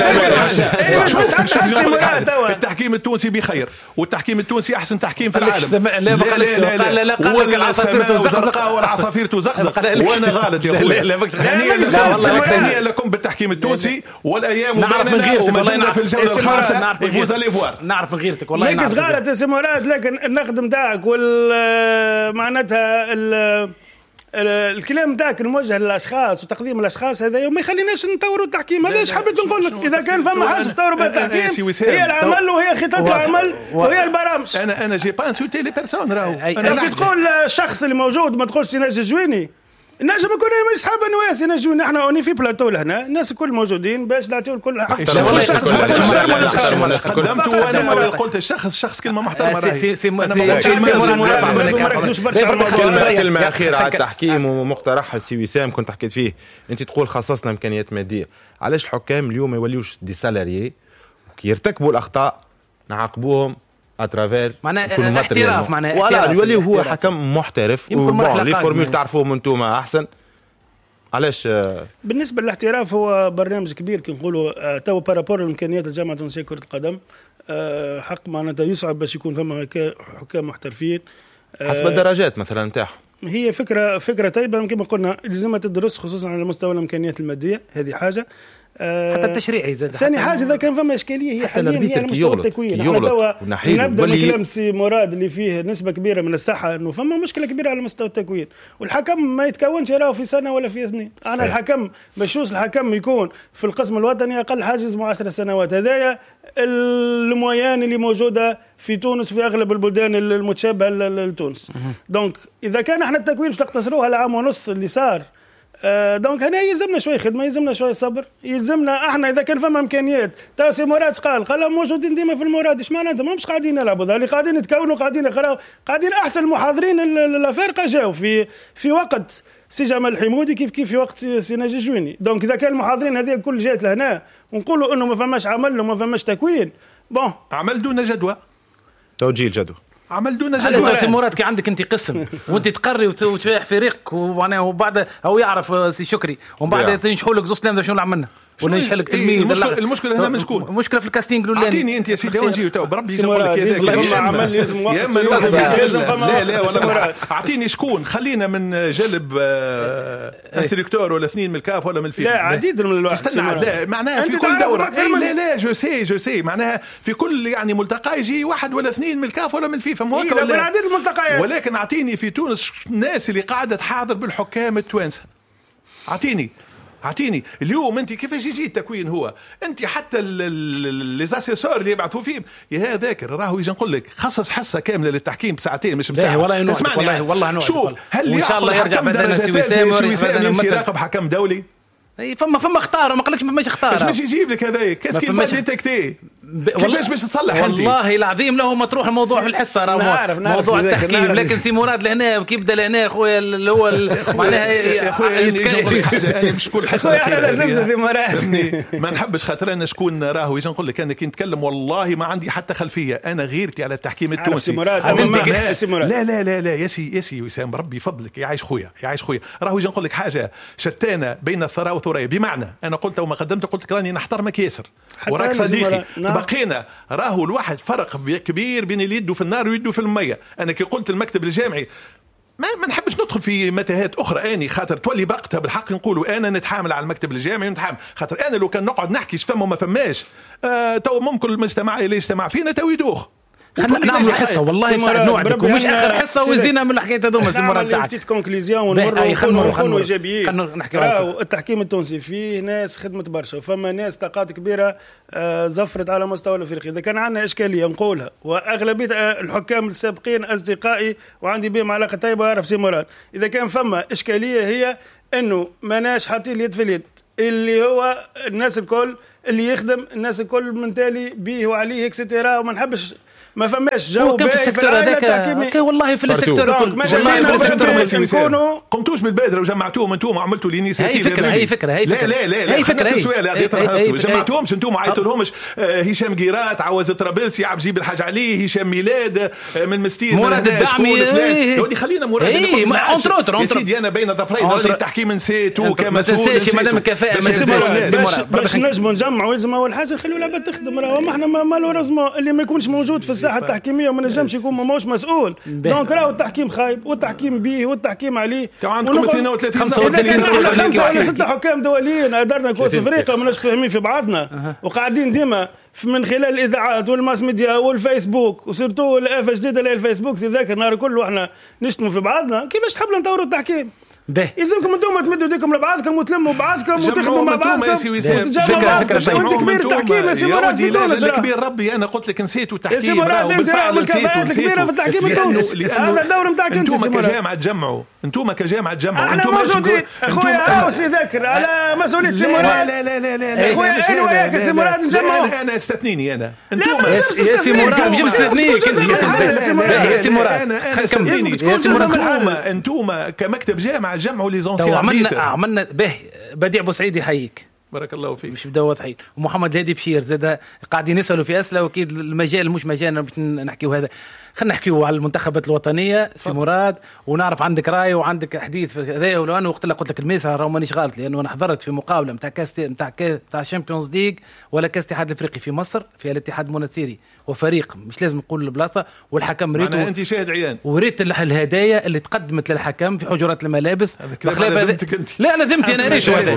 التحكيم التونسي بخير والتحكيم التونسي احسن تحكيم في العالم. لا قال لك العصافير تزقزق والعصافير تزقزق وانا غلط يا خويا. هنيئا لكم بالتحكيم التونسي والايام وما في الجوله يفوز الإيفوار. نعرف من غيرتك والله نعرف غلط يا سي مراد لكن النقد نتاعك معناتها الكلام نتاعك الموجه للاشخاص وتقديم الاشخاص هذا ما يخليناش نطوروا التحكيم. هذا ايش حبيت نقول لك اذا كان فما حاجه تطوروا بها التحكيم هي العمل وهي خطط العمل وهي البرامج. انا جي با انسولتي لي بيرسون راهو انا تقول الشخص اللي موجود ما تقولش ناجي الجويني النجم يكون يسحب نواس ينجون احنا اوني في بلاتو لهنا الناس الكل موجودين باش نعطيو الكل حق. قدمت وانا قلت الشخص كلمه محترمه كلمه اخيره على التحكيم ومقترح سي وسام كنت حكيت فيه. انت تقول خصصنا امكانيات ماديه علاش الحكام اليوم ما يوليوش دي سالاريي وكي يرتكبوا الاخطاء نعاقبوهم اترافير معناها احتراف معناها ولا يولي هو حكم محترف ولي فورمول تعرفوهم انتم احسن. علاش بالنسبه للاحتراف هو برنامج كبير كي نقولوا تو بارابور امكانيات الجامعه التونسيه كره القدم حق معناتها يصعب باش يكون فما حكام محترفين حسب الدرجات مثلا نتاعهم. هي فكره طيبه كما قلنا لازمها تدرس خصوصا على مستوى الامكانيات الماديه هذه حاجه. حتى التشريعي زاد ثاني حاجه اذا كان فما اشكاليه هي حاليا هي على مستوى التكوين. نبدا من كلام سي مراد اللي فيه نسبه كبيره من الصحه انه فما مشكله كبيره على مستوى التكوين والحكم ما يتكونش يراه في سنه ولا في اثنين. انا الحكم بشوز الحكم يكون في القسم الوطني اقل حاجه لازم 10 سنوات. هذايا المويان اللي موجوده في تونس في اغلب البلدان المتشابهه لتونس. دونك اذا كان احنا التكوين باش نقتصروها لعام ونص اللي صار دونك هنا يلزمنا شوي خدمه يلزمنا شوي صبر يلزمنا احنا اذا كان فما امكانيات. تا سي مراد قال موجودين ديما في المراد ايش معناتها ما مش قاعدين نلعبوا اللي قاعدين يتكونوا قاعدين يقراوا قاعدين احسن المحاضرين الافارقه جاوا في وقت سي جمال الحمودي كيف في وقت سي ناجي الجويني. دونك اذا كان المحاضرين هذه كل جات لهنا ونقولوا انه ما فماش عمل وما فماش تكوين بون عمل دون جدوى توجيه الجدوى عمل دون جدوى. سي مراد كي عندك انت قسم وانت تقري وتشيح فريقك وبعد او يعرف سي شكري ومن بعد تنشحوا لك زوز كلام شنو اللي عملنا ولا يشحل لك تلميذ. المشكله هنا من شكون؟ المشكله في الكاستينغ الاولاني. اعطيني انت يا سيدي ونجي تو بربي يقول لك هذاك عمل لازم وقت لا ولا اعطيني شكون خلينا من جلب انستركتور ولا اثنين من الكاف ولا من الفيفا. لا عديد من الوقت استنى لا معناها في كل دوره لا جو سي معناها في كل يعني ملتقى يجي واحد ولا اثنين من الكاف ولا من الفيفا مو هكا ولا عديد الملتقيات. ولكن اعطيني في تونس الناس اللي قاعده تحاضر بالحكام التوانسه. اعطيني اليوم انت كيفاش يجي التكوين هو انت حتى لي زاسيسور اللي يبعثوا فيه يا ذاكر راهو يجي نقول لك خصص حصه كامله للتحكيم بساعتين مش بساعه. والله شوف هل ان شاء الله يرجع بدنا سي وسام يمشي يراقب حكم دولي فما اختار ما قالكش ما فماش اختار مش يجيب لك هذاك كاس كي ديتكتي كيفاش باش تصلح انت؟ والله العظيم له مطروح الموضوع في الحصه راه موضوع التحكيم، لكن سي مراد لهنا كي يبدا لهنا خويا اللي هو معناها يا خويا انا مش كل حصه ما نحبش خاطر انا شكون راهو يجي نقول لك انا كي نتكلم والله ما عندي حتى خلفيه، انا غيرتي على التحكيم التونسي. لا لا لا لا يا سي وسام بربي فضلك يعيش خويا راهو يجي نقول لك حاجه شتانه بين الثراء والثريا، بمعنى انا قلت وما قدمت قلت لك راني نحترمك ياسر وراك صديقي، بقينا راهو الواحد فرق كبير بين اللي يده في النار ويده في الميه. انا كي قلت المكتب الجامعي ما نحبش ندخل في متاهات اخرى اني خاطر تولي بقتها بالحق نقولوا انا نتحامل على المكتب الجامعي ونتحامل خاطر انا لو كان نقعد نحكي شفما وما فماش تو ممكن المستمع اللي يستمع فينا تو يدوخ. خلينا نعمل حصه والله مساعد نوعدك ومش اخر حصه وزينا من الحكايه هذوما سي مراد تاعك تيت كونكليزيون ونمروا ايجابيين. نحكي التحكيم التونسي فيه ناس خدمت برشا وفما ناس طاقات كبيره زفرت على مستوى الافريقي. اذا كان عندنا اشكاليه نقولها واغلبيه الحكام السابقين اصدقائي وعندي بهم علاقه طيبه اعرف سي مراد، اذا كان فما اشكاليه هي انه ماناش حاطين اليد في اليد اللي هو الناس الكل اللي يخدم الناس الكل من تالي بيه وعليه اكسترا وما نحبش ما فماش جو باهي في السيكتور هذاك والله في السيكتور نكونوا قمتوش بالبادره وجمعتوهم انتم وعملتوا الانيسياتيف. هي فكره لا فكره سؤال عطيتها جمعتوهمش انتم ما عيطولهمش هشام قيرات عوز طرابلسي عبد الجيب الحاج علي هشام ميلاد من مستير مراد الدعمي ودي خلينا مراد يا سيدي انا بين ظفرين راني التحكيم نسيتو كمسؤول نسيتش مادام الكفاءه باش نجموا نجمعوا لازم اول حاجه نخليوا لعبه تخدم. راهو احنا مالوريزمون اللي ما يكونش موجود في الساحه التحكيميه وما نجمش يكون ماهوش مسؤول. دونك راهو التحكيم خايب والتحكيم بيه والتحكيم عليه. عندكم 32 5 ولا 6 حكام دوليين قدرنا كاس افريقيا ماناش فاهمين في بعضنا وقاعدين ديما من خلال الاذاعات والماس ميديا والفيسبوك وسيرتو الافه جديده اللي الفيسبوك ذاك النهار كله احنا نشتموا في بعضنا. كيفاش تحبوا نطوروا التحكيم؟ يلزمكم انتم تمدوا ايديكم لبعضكم وتلموا بعضكم وتخدموا مع بعضكم وتجمعوا بعضكم. وانت كبير التحكيم يا سي مراد في تونس. الكبير ربي انا قلت لك نسيتوا التحكيم يا سي مراد انت من الكفاءات الكبيره في التحكيم التونسي. هذا الدور نتاعك انت انتم كجامعه تجمعوا احنا موجودين اخويا عاوسي ذاكر على مسؤوليه سي مراد. لا اخويا انا وياك يا سي مراد نجمعوا. انا استثنيني انا انتم يا سي مراد جيب استثنيك يا سي مراد يا سي مراد انتم كمكتب جامعه جمعوا لي زونسيون عملنا به بديع بوسعيدي حيك بارك الله فيك مش بدأ واضحين ومحمد الهادي بشير زاد قاعدين يسألوا في أسئلة وأكيد المجال مش مجالنا باش نحكيو هذا. خلينا نحكيو على المنتخبات الوطنية سي مراد ونعرف عندك رأي وعندك حديث في هذا. ولو أنا وقت اللي قلت لك الميسا راهو مانيش غلط لأنه أنا حضرت في مقابلة نتاع شامبيونز ليج ولا كاس الاتحاد الافريقي في مصر في الاتحاد المنستيري وفريق مش لازم نقول البلاصة والحكم ريته انت شاهد عيان وريت الهدايا اللي تقدمت للحكم في حجرات الملابس بخلاف لا لازمتي انا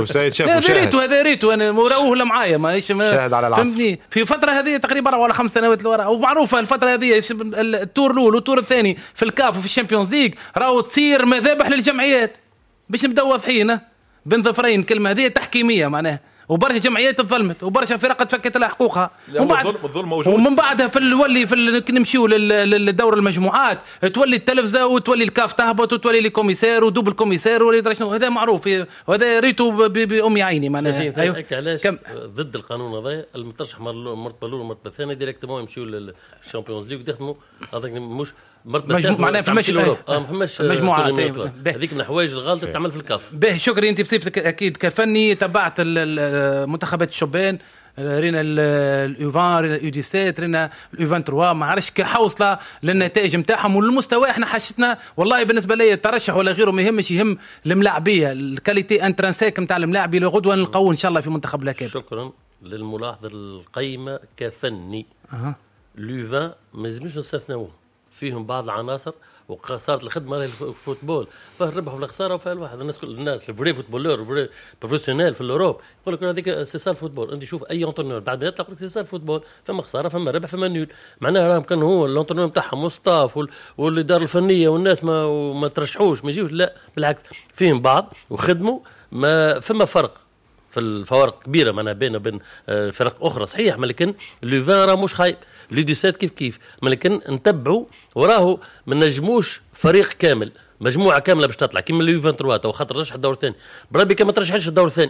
ريته انا وراوه ولا معايا ماهيش فهمتني في فتره هذه تقريبا ولا 5 سنوات لورا. ومعروفه الفتره هذه التور الاول والتور الثاني في الكاف وفي الشامبيونز ليج راهو تصير مذابح للجمعيات باش نبداو واضحين بين ظفرين. كلمه هذه تحكيميه معناها وبرشا جمعيات تظلمت وبرشا فرق تفكت لها حقوقها الظلم موجود. ومن بعدها في نمشيو للدور المجموعات تولي التلفزه وتولي الكاف تهبط وتولي الكوميسار ودوبل كوميسار وهذا معروف وهذا ريتو بأمي عيني معناها. أيوه علاش ضد القانون هذا المترشح مرتبه الاولى والمرتبه الثانيه ديريكتومون يمشيو للشامبيونز ليج ويخدموا هذاك مش معناها في مجموعات هذيك من الحوايج الغلط تعمل في الكاف. به شكري انت بصفتك اكيد كفني تبعت منتخبات الشبان رينا اليوفان رينا اليو 17 رينا اليوفان 3 ما عرفش كحوصله للنتائج نتاعهم والمستوى. احنا حشتنا والله بالنسبه لي الترشح ولا غيره ما يهمش يهم الملاعبيه الكاليتي انترانسيك نتاع الملاعبي لغدوه نلقاو ان شاء الله في منتخب الاكاديمي. شكرا للملاحظه القيمه كفني. اليوفان ما لازمش نستثنوه فيهم بعض العناصر وخساره الخدمه للفوتبول فالربح في الخساره وفيها الواحد الناس الفري فوتبولور الفري بروفيسيونيل في الاوروب يقول لك هذيك سيسال فوتبول. انت شوف اي انترنور بعد ما يطلق لك سيسال فوتبول فما خساره فما ربح فما نيول. معناها راهم كان هو الانترنور نتاعهم والستاف والاداره الفنيه والناس ما ترشحوش ما يجيوش لا بالعكس فيهم بعض وخدموا ما فما فرق في الفوارق كبيره معناها بينه وبين فرق اخرى صحيح لكن لوفان راه مش خايب لي دي سات كيف لكن نتبعوا وراه ما نجموش فريق كامل مجموعه كامله باش تطلع كيما اليوفان 3 تو خاطر رشح الدور الثاني بربي كما ترشحش الدور الثاني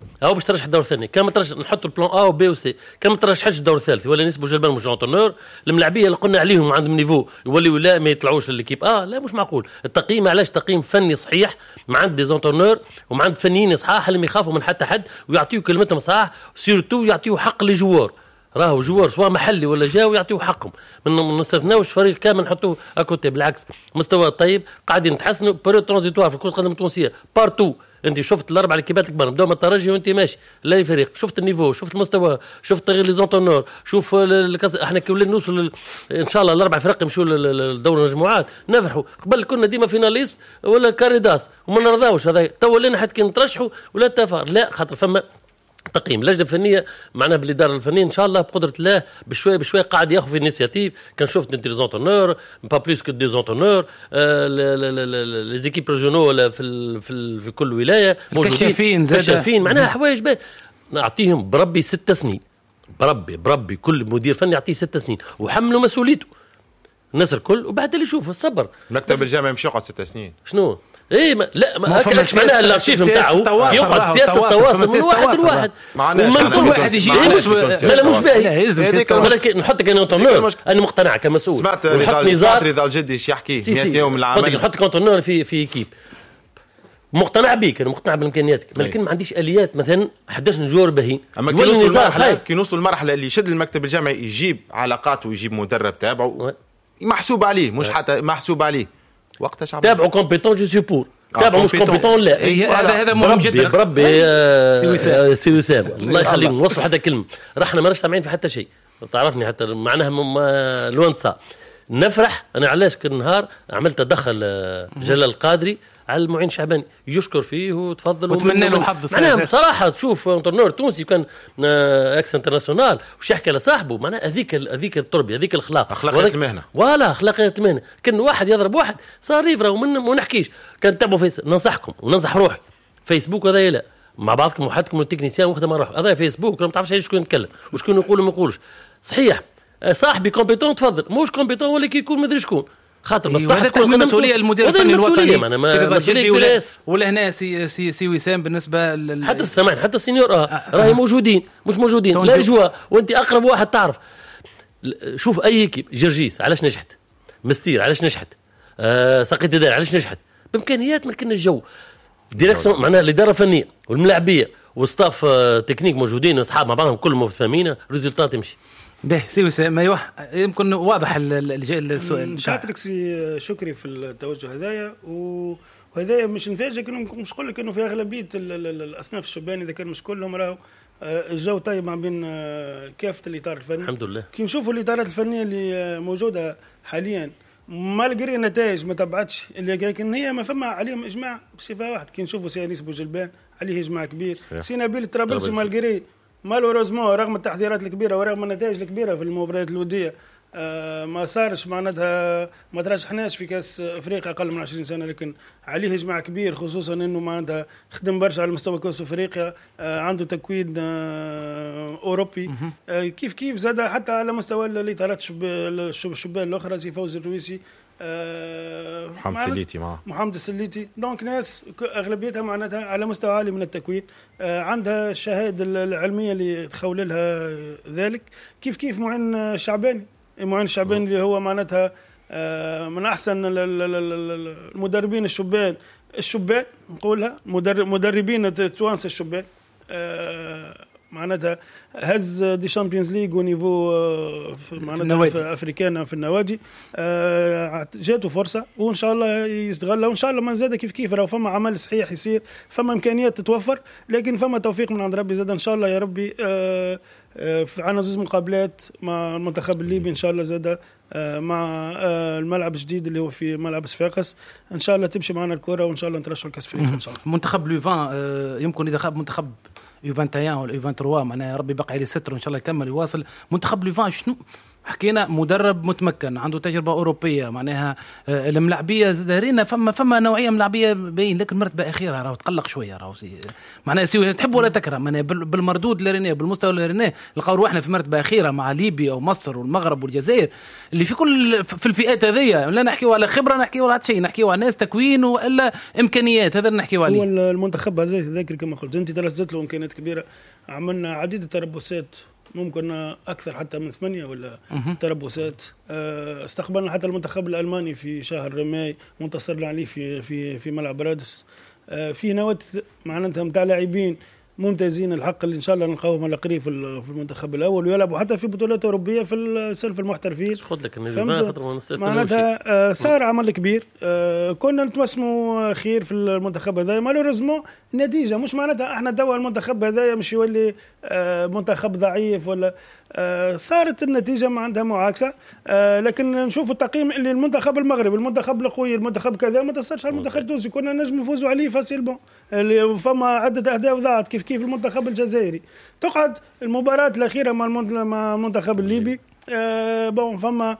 او باش ترشح الدور الثاني، كان ما ترشح نحطوا البلان ا وبي وسي، كان ما ترشحش الدور الثالث ولا نسبوا جلبان مش اونترنور الملاعبيه اللي قلنا عليهم عندهم نيفو يوليوا لا ما يطلعوش للكيب. لا مش معقول التقييم. علاش تقييم فني صحيح مع عند دي زونترنور ومع عند فنيين صحاح اللي ما يخافوا من حتى حد ويعطيوا كلمتهم صحاح، سيرتو يعطيوا حق لجوار راهو جوار سواء محلي ولا جاو يعطيوا حقهم. ما نستثناوش فريق كامل نحطوه اكوتي، بالعكس مستوى طيب قاعدين نتحسنوا. بيريود ترانزيتوار في كرة القدم التونسية بارتو. انت شفت الاربع الكبات الكبار بدون ما الترجي وانت ماشي لا فريق، شفت النيفو، شفت المستوى، شفت تغيير لي زونتونور، شوف احنا كي ولينا نوصل ان شاء الله الاربع فرق يمشوا لدور المجموعات نفرحوا. قبل كنا ديما فيناليست ولا كاريداس وما نرضاوش هذا تو ولينا حتى كي نترشحوا ولا تفار لا خاطر فما تقييم لجنه فنيه معناها بالاداره الفنيه ان شاء الله بقدره الله بشويه بشويه قاعد ياخذ في الانيشيتيف. كان شفت انت لي زونتونور با بلوس كو دي زونتونور لي زيكيب ريجيونال في كل ولايه موجودين كشافين معناها حوايج نعطيهم بربي 6 سنين بربي كل مدير فني يعطيه 6 سنين وحملوا مسؤوليته الناس الكل وبعد اللي يشوف الصبر. مكتب الجامعه مش يقعد 6 سنين شنو ايه لا ما هكاش معناها الارشيف نتاعو يقعد سياسه التواصل من واحد لواحد ومن كل واحد يجي لا مش باهي ولكن نحطك انا كونترنور انا مقتنع كمسؤول. سمعت رضا الجدي ايش يحكي 100 يوم العمل نحط كونترنور في كيب مقتنع بيك انا مقتنع بامكانياتك لكن ما عنديش اليات مثلا 11 جور باهين. اما كي نوصلوا المرحله اللي يشد المكتب الجامعي يجيب علاقات ويجيب مدرب تابعه محسوب عليه مش حتى محسوب عليه وقتها شعب تابعوا كومبيتون جو سيبور تابعوا مش كومبيتون لا هذا مهم جدا. بربي سي وسام الله يخليهم نوصلوا حتى كلمه رحنا ما سامعين في حتى شيء تعرفني حتى معناها لونسا نفرح. انا علاش كل نهار عملت ادخل جلال القادري على المعين شعباني يشكر فيه وتفضل وتمنى له حظ. معناها بصراحه تشوف انترنور تونسي كان اكس انترناسيونال وش يحكي لصاحبه معناها هذيك التربيه هذيك الاخلاق اخلاقيات المهنه ولا اخلاقيات المهنه. كان واحد يضرب واحد صار يفرغ وما نحكيش. كان تتابعوا ننصحكم وننصح روحي فيسبوك هذا لا مع بعضكم وحدكم التكنيسيان وقت ما نروح هذا فيسبوك ما تعرفش شكون يتكلم وشكون يقول وما يقولش. صحيح صاحبي كومبيتون تفضل مش كومبيتون ولا كي يكون مدري شكون خاطر مصلحه تكون مسؤوليه المدير الفني الوطني ولا هنا سي وسام بالنسبه حتى السماعين حتى السينيور راهي موجودين مش موجودين لا جوا وانت اقرب واحد تعرف. شوف اي كيب جرجيس علاش نجحت مستير علاش نجحت ساقيت دار علاش نجحت بامكانيات ما كان الجو ديريكسيون معناها الاداره الفنيه والملاعبيه والستاف تكنيك موجودين واصحاب مع بعضهم كلهم مفهمين ريزولطات تمشي به. سي وسام ايوه يمكن واضح السؤال. شاكرك سي شكري في التوجه هذايا وهذايا مش نفاجئك انه مش نقول لك انه في اغلبيه الاصناف الشبان اذا كان مش كلهم راهو الجو طيب ما بين كافه الاطار الفني الحمد لله. كي نشوفوا الاطارات الفنيه اللي موجوده حاليا مالغري النتائج ما تبعتش اللي لكن هي ما فما عليهم اجماع بصفه واحده. كي نشوفوا سي انيس بوجلبان عليه اجماع كبير سي نبيل الطرابلسي مالغري مالوريزمون رغم التحضيرات الكبيره ورغم النتائج الكبيره في المباريات الوديه ما صارش معناتها ما ترشحناش في كاس افريقيا اقل من 20 سنه لكن عليه اجماع كبير خصوصا انه معناتها خدم برشا على مستوى كاس افريقيا عنده تكوين اوروبي كيف زاد حتى على مستوى الاطارات الشبان الاخرى سي فوزي الرويسي محمد السليتي دونك ناس اغلبيتها معناتها على مستوى عالي من التكوين عندها الشهاده العلميه اللي تخول لها ذلك. كيف معين الشعباني اللي هو معناتها من احسن المدربين الشبان نقولها مدربين التوانسه الشبان معناتها هز دي شامبيونز ليج ونيفو معناتها في افريكان في النوادي جاته فرصه وان شاء الله يستغلها وان شاء الله ما زاد كيف راهو فما عمل صحيح يصير فما امكانيات تتوفر لكن فما توفيق من عند ربي زاد ان شاء الله يا ربي عنا زوج مقابلات مع المنتخب الليبي ان شاء الله زاد مع الملعب الجديد اللي هو في ملعب صفاقس ان شاء الله تمشي معنا الكره وان شاء الله نترشحوا لكاس افريقيا ان شاء الله. منتخب لوفان يمكن اذا خاب منتخب يو 21 ولا يو 23 معناها يا ربي بقى عليه ستر وان شاء الله يكمل يواصل. منتخب لوفان شنو حكينا مدرب متمكن عنده تجربه اوروبيه، معناها الملاعبيه دارينا فما نوعيه ملاعبيه باين، لكن مرتبه اخيره راهو تقلق شويه، راهو معناها سي تحب ولا تكره، معناها بالمردود اللي ريناه بالمستوى اللي ريناه لقاو روحنا في مرتبه اخيره مع ليبيا ومصر والمغرب والجزائر اللي في كل في الفئات هذيا. لا نحكيو على خبره، نحكيو على شيء، نحكيو على ناس تكوين والا امكانيات، هذا اللي نحكيو عليه. هو المنتخب هذا ذاكر كما قلت انت تلزت له امكانيات كبيره، عملنا عديد التربصات ممكن أكثر حتى من 8 ولا تربصات. استقبلنا حتى المنتخب الألماني في شهر ماي وانتصرنا عليه في ملعب رادس. في نواه معناتها متاع لاعبين ممتازين الحق اللي ان شاء الله نلقاوهم على قريب في المنتخب الاول ويلعبوا حتى في بطولات اوروبيه في السلف المحترفين. خذ لك معناتها صار عمل كبير. كنا نتوسموا خير في المنتخب هذا، مالوريزمون النتيجه مش معناتها احنا دوا المنتخب هذا مش يولي منتخب ضعيف ولا صارت النتيجه عندها معاكسه. لكن نشوف التقييم اللي المنتخب المغربي المنتخب القوي المنتخب كذا ما تصلش على المنتخب التونسي، كنا نجم نفوزوا عليه فاسيلبون. فما عده اهداف ضاعت كيف المنتخب الجزائري. تقعد المباراة الأخيرة مع المنتخب الليبي بون فما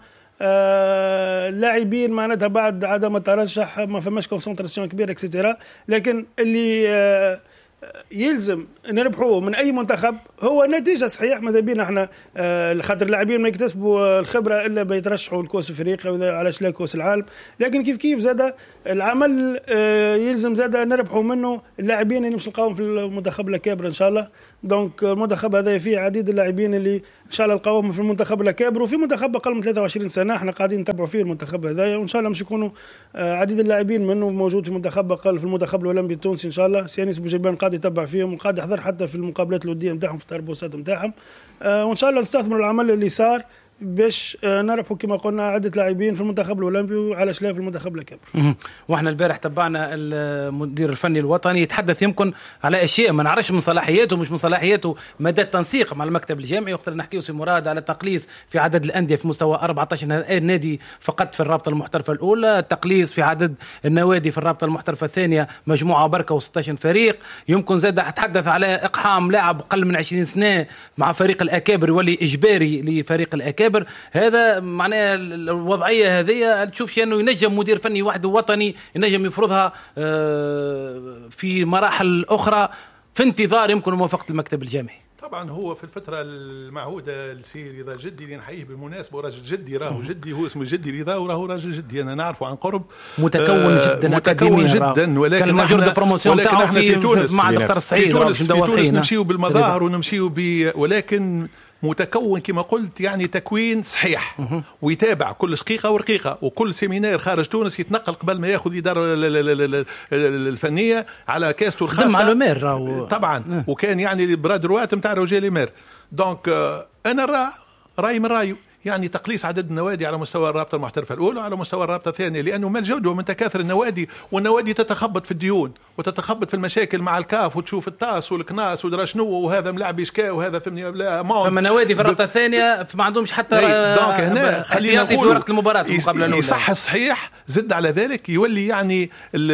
لاعبين معناتها بعد عدم الترشح ما فماش كونسنتراسيون كبيرة اكسترا، لكن اللي يلزم نربحوه من اي منتخب هو نتيجه صحيح. ماذا بينا احنا خاطر اللاعبين ما يكتسبوا الخبره الا بيترشحوا لكاس افريقيا ولا علاش لا كاس العالم، لكن كيف زاد العمل يلزم زاد نربحوا منه اللاعبين اللي مش نلقاهم في المنتخب الكابر ان شاء الله. دونك المنتخب هذا فيه عديد اللاعبين اللي ان شاء الله نلقاوهم في المنتخب الكابر، وفي منتخب اقل من 23 سنه احنا قاعدين نتبعوا فيه المنتخب هذا، وان شاء الله مش يكونوا عديد اللاعبين منه موجود في المنتخب اقل في المنتخب الاولمبي التونسي ان شاء الله. سيانيس بوجيبان قاعد يتبع فيهم وقاعد يحضر حتى في المقابلات الوديه نتاعهم في التربوسات نتاعهم. وان شاء الله نستثمر العمل اللي صار باش نربحوا كما قلنا عدة لاعبين في المنتخب الأولمبي وعلى شلاف المنتخب الكبير. واحنا البارح تبعنا المدير الفني الوطني يتحدث يمكن على اشياء ما نعرفش من صلاحياته مش من صلاحياته مدى التنسيق مع المكتب الجامعي. وقت نحكيو سي مراد على تقليص في عدد الانديه في مستوى 14 نادي فقط في الرابطه المحترفه الاولى، تقليص في عدد النوادي في الرابطه المحترفه الثانيه مجموعه بركه و16 فريق. يمكن زاد اتحدث على اقحام لاعب اقل من 20 سنه مع فريق الاكابر يولي اجباري لفريق الاكابر. هذا معناه الوضعيه هذه تشوف انه ينجم مدير فني وحده وطني ينجم يفرضها في مراحل اخرى في انتظار يمكن موافقه المكتب الجامعي. طبعا هو في الفترة المعهودة السير رضا جدي اللي نحييه بالمناسبة، وراجل جدي راهو جدي، هو اسمه جدي رضا وراهو راجل جدي أنا نعرفه عن قرب، متكون جدا متكون جدا. ولكن احنا في تونس مع دكتور السعيد في تونس نمشيو بالمظاهر ونمشيو ولكن متكون كما قلت يعني تكوين صحيح ويتابع كل شقيقة ورقيقة، وكل سيمينار خارج تونس يتنقل قبل ما ياخذ إدارة الفنية على كاسته الخاصة طبعا. وكان يعني برادروات متاع رجال مير. دونك أنا رأي من رأيه يعني تقليص عدد النوادي على مستوى الرابطة المحترفة الأولى وعلى مستوى الرابطة الثانية، لأنه ما الجودة من تكاثر النوادي، والنوادي تتخبط في الديون وتتخبط في المشاكل مع الكاف، وتشوف الطاس والكناس ودرا شنو وهذا ملعب يشكا وهذا فهمني لا فما نوادي في الرابطة الثانية ما عندهمش حتى دونك هنا خلينا نقول في ورقة المباراة يصح الصحيح. زد على ذلك يولي يعني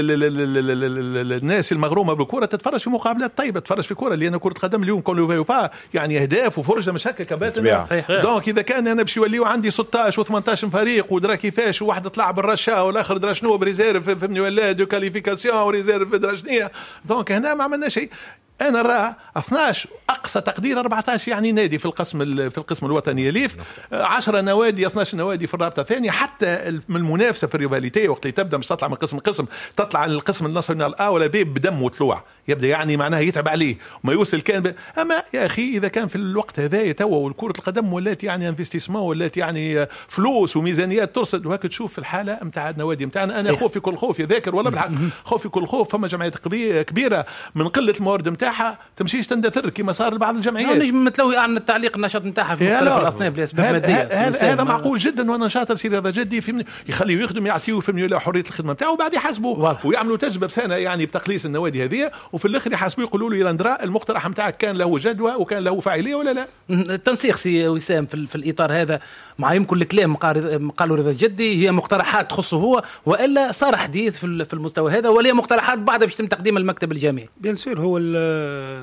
الناس المغرومة بالكرة تتفرج في مقابلات طيبة، تتفرج في كرة، لأن كرة قدم اليوم كون با يعني أهداف وفرجة مش هكا كباتن. دونك إذا كان أنا باش يوليو عندي 16 و18 فريق ودرا كيفاش وواحد طلع بالرشا والاخر درا شنو بريزيرف فهمني ولا دو كاليفيكاسيون وريزيرف درا شنيا. دونك هنا ما عملنا شيء. انا راه 12 اقصى تقدير 14 يعني نادي في القسم الوطني ليف 10 نوادي 12 نوادي في الرابطه الثانيه. حتى من المنافسه في الريفاليتي وقت اللي تبدا مش تطلع من قسم تطلع على القسم الناسيونال ا ولا بي بدم وطلوع يبدا يعني معناها يتعب عليه وما يوصل كان اما يا اخي اذا كان في الوقت هذا توا والكره القدم ولات يعني انفستيسمون ولات يعني فلوس وميزانيات ترصد وهك تشوف في الحاله نتاع النوادي نتاعنا. انا خوفي كل خوف يذاكر ولا بالحق خوفي كل خوف. فما جمعيات كبيره من قله الموارد نتاعها تمشيش تندثر كما صار لبعض الجمعيات. نجم متلوي اعلن التعليق النشاط نتاعها في مختلف الاصناف لاسباب ماديه. هذا معقول جدا وانا نشاط يصير هذا جدي فهمني يخليه يخدم يعطيه فهمني له حريه الخدمه نتاعو وبعد يحاسبوه ويعملوا تجربه بسنه يعني بتقليص النوادي هذه وفي الاخر يحاسبوه يقولوا له يا ندرا المقترح نتاعك كان له جدوى وكان له فاعليه ولا لا. التنسيق سي وسام في الاطار هذا مع يمكن الكلام قالوا رضا الجدي هي مقترحات تخصه هو والا صار حديث في المستوى هذا ولا مقترحات بعد باش يتم تقديم المكتب الجامعي. بيان سور هو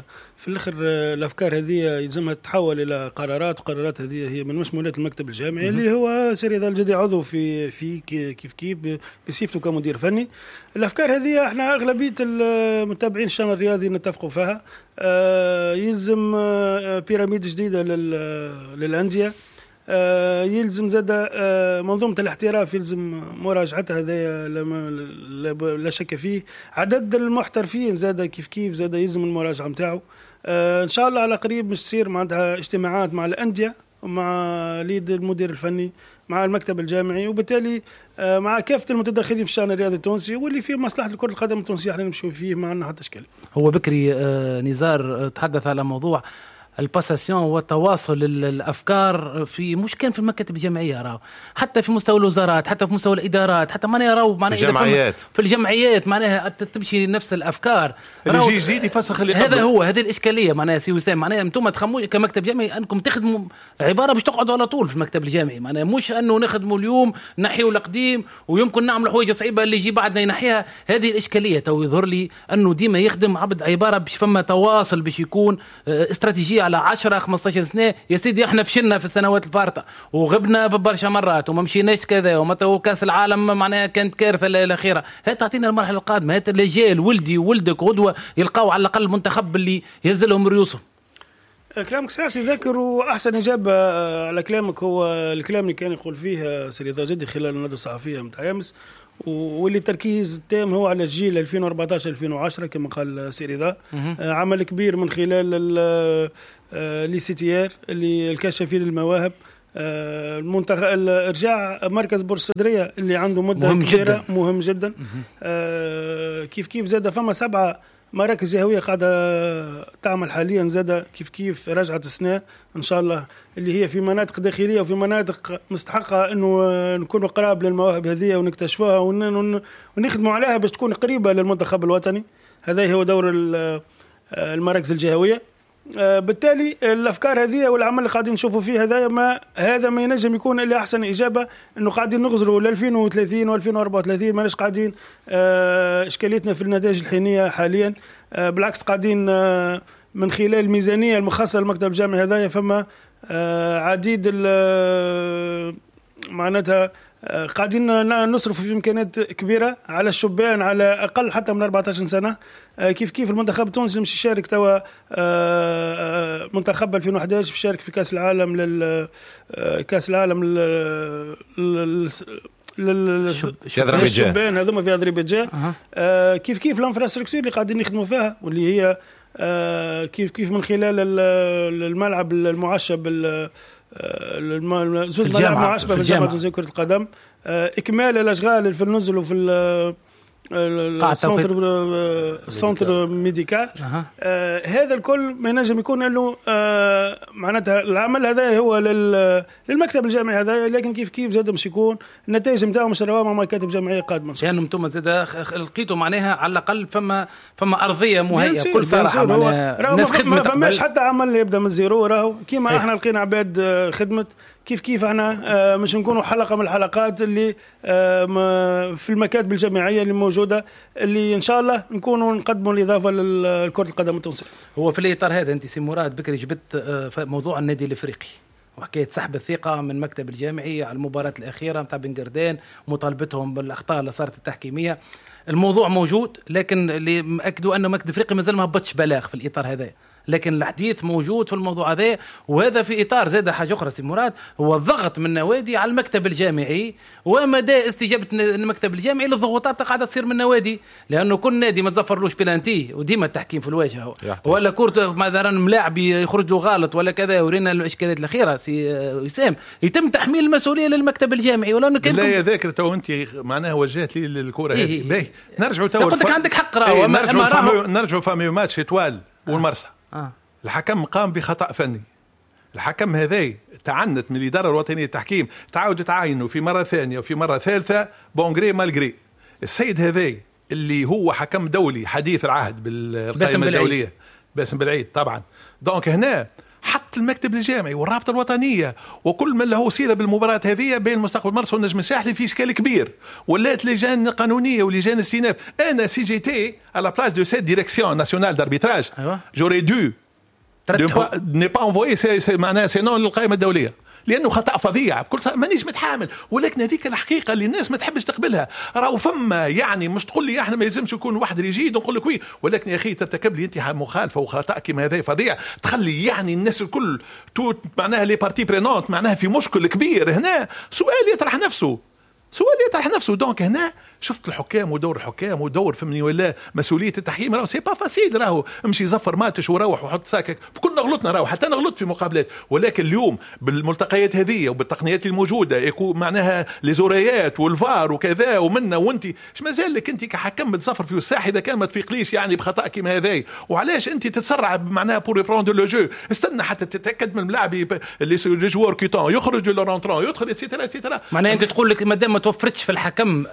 في الاخر الافكار هذه يلزمها تتحول الى قرارات، وقرارات هذه هي من مشمولات المكتب الجامعي اللي هو سيري الجدي عضو في كيف بصفته كمدير فني. الافكار هذه احنا اغلبيه المتابعين الشان الرياضي نتفقوا فيها. يلزم بيراميد جديده للانديه، يلزم زاد منظومة الاحتراف يلزم مراجعتها، هذا لا شك فيه. عدد المحترفين زاد كيف زاد يلزم المراجعة متاعه. إن شاء الله على قريب مش تصير معناتها اجتماعات مع الأندية ومع ليد المدير الفني مع المكتب الجامعي، وبالتالي مع كافة المتدخلين في الشأن الرياضي التونسي واللي فيه مصلحة كرة القدم التونسية احنا نمشي فيه ما عندنا حتى إشكال. هو بكري نزار تحدث على موضوع الباساسيون وتواصل الافكار في مش كان في المكاتب الجامعيه، راهو حتى في مستوى الوزارات، حتى في مستوى الادارات، حتى معناها راهو معناها في الجمعيات معناها تمشي نفس الافكار. اللي يجي جديد يفسخ اللي هذا هو هذه الاشكاليه معناها سي وسام. معناها انتم تخموش كمكتب جامعي انكم تخدموا عباره باش تقعدوا على طول في المكتب الجامعي، معناها مش انه نخدموا اليوم نحيوا القديم ويمكن نعملوا حوايج صعيبه اللي يجي بعدنا ينحيها. هذه الاشكاليه تو يظهر لي انه ديما يخدم عبد عباره باش فما تواصل باش يكون استراتيجيه على 10-15 سنة. يا سيدي احنا فشلنا في السنوات الفارطة وغبنا ببرشا مرات وما مشيناش كذا، ومتى كاس العالم معناها كانت كارثة الأخيرة. هي تعطينا المرحلة القادمة، هي الرجال ولدي وولدك غدوة يلقاو على الأقل منتخب اللي ينزلهم ريوسهم. كلامك ساسي ذاكر، وأحسن إجابة على كلامك هو الكلام اللي كان يقول فيه سيدي جدي خلال الندوة الصحفية متاع أمس، واللي التركيز التام هو على الجيل 2014-2010 كما قال سيريدا. عمل كبير من خلال ليسيتير اللي الكشافين المواهب، ارجاع مركز بورصدريه اللي عنده مده كبيره مهم جدا. كيف زاد فما 7 مراكز يهويه قاعده تعمل حاليا، زاد كيف رجعت السنه ان شاء الله اللي هي في مناطق داخليه وفي مناطق مستحقه انه نكونوا قراب للمواهب هذه ونكتشفوها ونخدموا عليها باش تكون قريبه للمنتخب الوطني. هذا هو دور المراكز الجهويه. بالتالي الافكار هذه والعمل اللي قاعدين نشوفوا فيه هذا ما ينجم يكون الا احسن اجابه، انه قاعدين نغزروا ل 2030 و2034 ماناش قاعدين اشكاليتنا في النتائج الحينيه حاليا. بالعكس قاعدين من خلال الميزانيه المخصصه للمكتب الجامعي هذايا فما عديد معناتها قاعدين نصرف في إمكانيات كبيرة على الشبان على أقل حتى من 14 سنة. كيف المنتخب التونسي اللي مش يشارك توا منتخب 2011 بيشارك في كأس العالم كأس العالم للشبان هذوما في أذربيجان. كيف الانفراستراكتور اللي قاعدين يخدموا فيها واللي هي كيف من خلال الملعب المعشب زوز ملاعب معشبة في جامعة تونسية كرة القدم، إكمال الأشغال في النزل وفي السنتر ميديكال. هذا الكل ما ينجم يكون له معناتها العمل هذا هو للمكتب الجامعي هذا، لكن كيف زاد مش يكون النتائج نتاعو مش رواها مع مكاتب جامعية قادمة. يعني انتم زاد لقيتوا معناها على الأقل فما أرضية مهيئة بكل صراحة. الناس خدمت ما فماش حتى عمل يبدأ من الزيرو، راهو كيما احنا لقينا عباد خدمت كيف احنا مش نكونوا حلقة من الحلقات اللي في المكاتب الجامعية اللي موجودة اللي إن شاء الله نكونوا نقدموا الإضافة لكرة القدم التونسية. هو في الإطار هذا أنت سي مراد بكري جبت موضوع النادي الإفريقي وحكاية سحب الثقة من المكتب الجامعي على المباراة الأخيرة متاع بن قردان ومطالبتهم بالأخطاء اللي صارت التحكيمية. الموضوع موجود، لكن اللي مأكدوا أنه مكتب إفريقي مازال ما هبطش بلاغ في الإطار هذا، لكن الحديث موجود في الموضوع هذا. وهذا في إطار زاد حاجة أخرى سي مراد، هو الضغط من النوادي على المكتب الجامعي ومدى استجابة المكتب الجامعي للضغوطات قاعدة تصير من النوادي، لأنه كل نادي ما تزفرلوش بلانتي وديما التحكيم في الواجهة ولا كورة مثلا ملاعب يخرج له غلط ولا كذا ورينا الإشكاليات الأخيرة سي وسام يتم تحميل المسؤولية للمكتب الجامعي. ولا أنه لا يا ذاكر تو أنت معناها وجهت لي للكرة هذه باهي نرجعوا تو قلت لك عندك حق راهو نرجعوا فامي ماتش إتوال والمرسى. الحكم قام بخطأ فني. الحكم هذا تعنت من الإدارة الوطنية للتحكيم، تعاود تعاينه في مرة ثانية وفي مرة ثالثة بونغري مالغري. السيد هذا اللي هو حكم دولي حديث العهد بالقائمة الدولية باسم بالعيد طبعا. دونك هنا حط المكتب الجامعي والرابطة الوطنية وكل من له صلة بالمباراة هذه بين المستقبل مرسى والنجم الساحلي في إشكال كبير، ولات لجان قانونية ولجان استئناف. أنا سي جي تي على بلاس دو سيت ديريكسيون ناسيونال داربيتراج جوري دو ني با انفوي معناها سينون للقائمه الدوليه، لانه خطا فظيع بكل مانيش متحامل. ولكن هذيك الحقيقه اللي الناس ما تحبش تقبلها. راهو فما يعني مش تقول لي احنا ما يلزمش يكون واحد ريجيد ونقول لك وي، ولكن يا اخي ترتكب لي انت مخالفه وخطا كيما هذا فظيع تخلي يعني الناس الكل توت معناها لي بارتي برينونت معناها في مشكل كبير. هنا سؤال يطرح نفسه دونك هنا شفت الحكام ودور الحكام ودور فهمني ولا مسؤوليه التحكيم. راهو سي با فاسيل، راهو امشي زفر ماتش وروح وحط ساكك. كلنا غلطنا، راهو حتى انا غلطت في مقابلات، ولكن اليوم بالملتقيات هذه وبالتقنيات الموجوده يكون معناها ليزوريات والفار وكذا ومنا وانت اش مازال لك انت كحكم تزفر في الساحه اذا كان ما تفيقليش يعني بخطا كيما هذا. وعلاش انت تتسرع معناها بور بريندر لو جو؟ استنى حتى تتاكد من الملاعب اللي جوار كيتون يخرج لو رونترون يدخل ايتترا. معناها انت تقول لك ما دام ما توفرتش في الحكم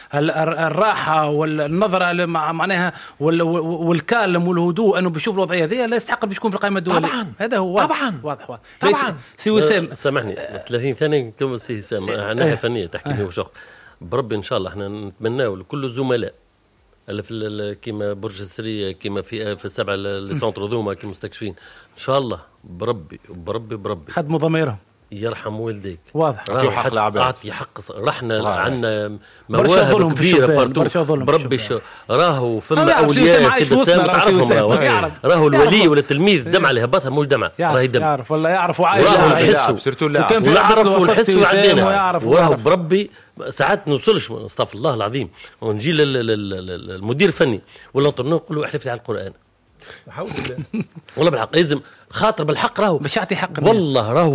الراحه والنظره معناها والكالم والهدوء انه بيشوف الوضعيه هذه لا يستحق باش يكون في القائمه الدوليه. طبعا هذا هو واضح. سي وسام سامحني 30 ثانيه نكمل. سي وسام ناحيه فنيه تحكي لي وشغل بربي ان شاء الله احنا نتمناو لكل الزملاء اللي في كيما برج السريه كيما في السبعه السونتر ذوما كيما مستكشفين ان شاء الله بربي خدموا ضميرهم يرحم والديك. واضح اعطيه حق العباد، اعطي حق. رحنا عندنا مواهب كبيره بربي راهو فما اولياء سيبسام تعرفهم راهو الولي ولا التلميذ دمع اللي هبطها مش دمع راهي دم يعرف ولا يعرف وعايش ويعرفوا ونحسوا عندنا وراهو بربي ساعات نوصلش استغفر الله العظيم ونجي للمدير الفني ولا نقول له احلف لي على القران حول الله والله بالحق لازم خاطر بالحق راهو باش يعطي حق والله راهو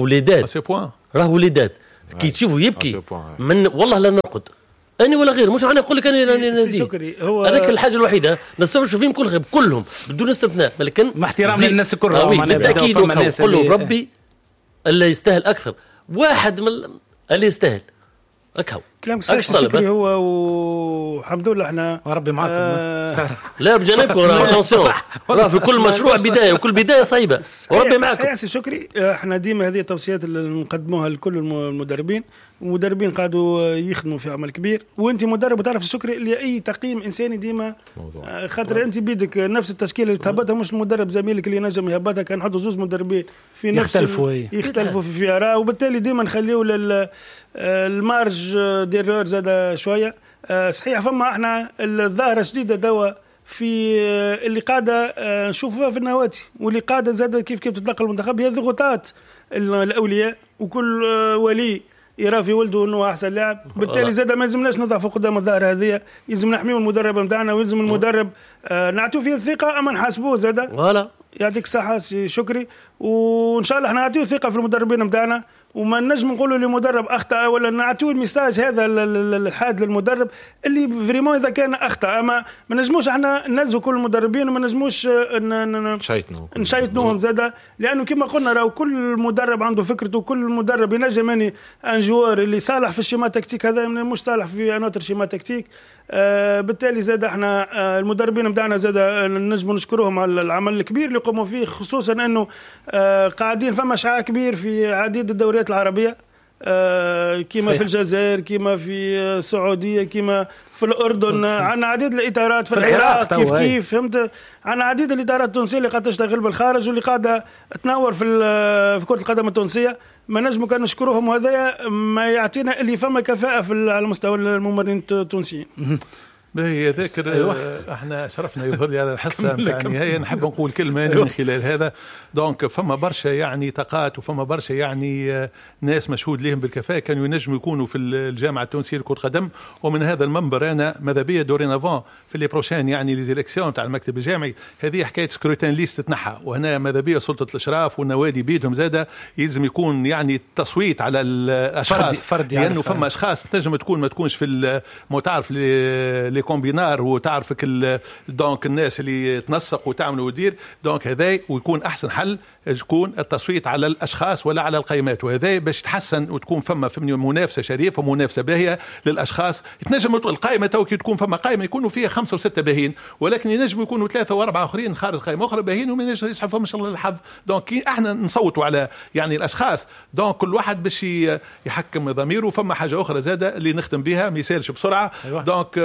وليدات كي تشوفوا يبكي من والله لا نرقد اني ولا غير مش انا نقول لك انا نزيد هذاك الحاجه الوحيده نستوعب فيهم كلهم بدون استثناء لكن مع احترام للناس كلها بالتاكيد كله ربي اللي يستاهل اكثر واحد من اللي يستاهل هكا كلام شكري هو والحمد لله احنا وربي معكم لا بجانبكم راه في كل مشروع بدايه وكل بدايه صعيبه وربي معكم. سياسي شكري احنا ديما هذه التوصيات اللي نقدموها لكل المدربين والمدربين قاعدوا يخدموا في عمل كبير وانت مدرب وتعرف الشكري اللي اي تقييم انساني ديما خاطر انت بيدك نفس التشكيله اللي تهبطها مش المدرب زميلك اللي ينجم يهبطها. كان نحطوا زوج مدربين في نفس يختلفوا في اراء وبالتالي ديما نخليوا المارج ديرور زاد شويه. صحيح فما احنا الظاهره جديده دوا في اللي قاعده نشوفها في النوادي واللي قاعده زاد كيف تتلقى المنتخب هي ضغوطات الاولياء وكل ولي يرى في ولده انه احسن لاعب. بالتالي زاد ما يلزمناش نضعف قدام الظاهره هذه، يلزم نحميو المدرب نتاعنا ويلزم المدرب نعطيو فيه الثقه اما نحاسبوه زاد. فوالا يعطيك الصحه سي شكري وان شاء الله احنا نعطيو ثقه في المدربين نتاعنا وما نجم نقولوا للمدرب اخطا ولا نعطيو الميساج هذا الحاد للمدرب اللي فريمون اذا كان اخطا اما ما نجموش احنا ننزهوا كل المدربين وما نجموش نشيطنوهم زاده لانه كما قلنا راهو كل مدرب عنده فكرته وكل مدرب ينجم اني ان جوار اللي صالح في الشيما تكتيك هذا مش صالح في انوتر شيما تكتيك. بالتالي زاد احنا المدربين بتاعنا زاد نجم نشكرهم على العمل الكبير اللي قاموا فيه خصوصا انه قاعدين فما شعاع كبير في عديد الدوريات العربية كيما في الجزائر كيما في السعودية كيما في الأردن عنا عديد الإطارات في العراق كيف فهمت عنا عديد الإطارات التونسية اللي قاعدة تشتغل بالخارج واللي قاعدة تنور في كرة القدم التونسية ما نجمو كان نشكرهم وهذا ما يعطينا اللي فما كفاءة على مستوى الممرين التونسيين. باهي ذاكر احنا شرفنا يظهر لي على الحصه نتاع النهايه نحب نقول كلمه من خلال هذا. دونك فما برشا يعني طاقات وفما برشا يعني ناس مشهود لهم بالكفاءه كانوا ينجموا يكونوا في الجامعه التونسيه لكره القدم ومن هذا المنبر انا ماذا بيا دورينافون في لي بروشين يعني لي زيليكسيون تاع المكتب الجامعي هذه حكايه سكروتين ليست تتنحى وهنا ماذا بيا سلطه الاشراف والنوادي بيدهم زاده يلزم يكون يعني التصويت على الاشخاص فردي لانه يعني فما اشخاص تنجم تكون ما تكونش في تعرف لي كومبينار وتعرفك دونك الناس اللي تنسق وتعمل ودير دونك هذا ويكون احسن حل يكون التصويت على الاشخاص ولا على القائمات وهذا باش تحسن وتكون فما منافسه شريفه ومنافسه باهيه للاشخاص. تنجم القائمه توكي تكون فما قائمه يكونوا فيها 5 و6 باهين ولكن ينجم يكونوا 3 و4 اخرين خارج قائمه اخرى باهين وما ينجم يسحبوا ان شاء الله الحظ. دونك احنا نصوتوا على يعني الاشخاص دونك كل واحد باش يحكم ضميره. فما حاجه اخرى زاده اللي نختم بها ما يسالش بسرعه. دونك ماذا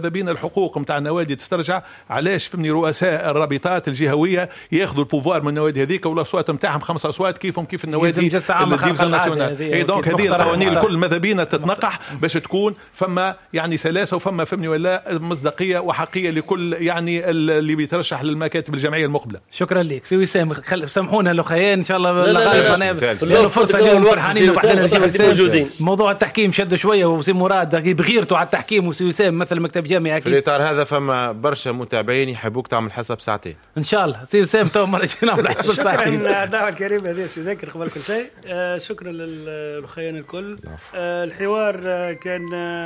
ماذا بين الحقوق نتاع النوادي تسترجع. علاش فهمني رؤساء الرابطات الجهويه ياخذوا البوفوار من النوادي هذيك والاصوات نتاعهم 5 أصوات كيفهم كيف النوادي الديفيزيون ناسيونال. اي دونك هذه القوانين الكل ماذا بينا تتنقح باش تكون فما يعني سلاسه وفما فهمني ولا مصداقيه وحقيه لكل يعني اللي بيترشح للمكاتب الجمعيه المقبله. شكرا لك سي وسام. سامحونا الاخوان ان شاء الله لا فرصه اليوم فرحانين وبعدين موضوع التحكيم شدوا شويه وسي مراد بغيرته على التحكيم وسي وسام مثل مكتب جامعي. في الاطار هذا فما برشا متابعين يحبوك تعمل حسب ساعتين ان شاء الله. سي وسام تو مره نعمل حسب ساعتين. شكرا على الدعوه الكريمه هذه سي ذاكر قبل كل شيء. شكرا للاخوان الكل. الحوار كان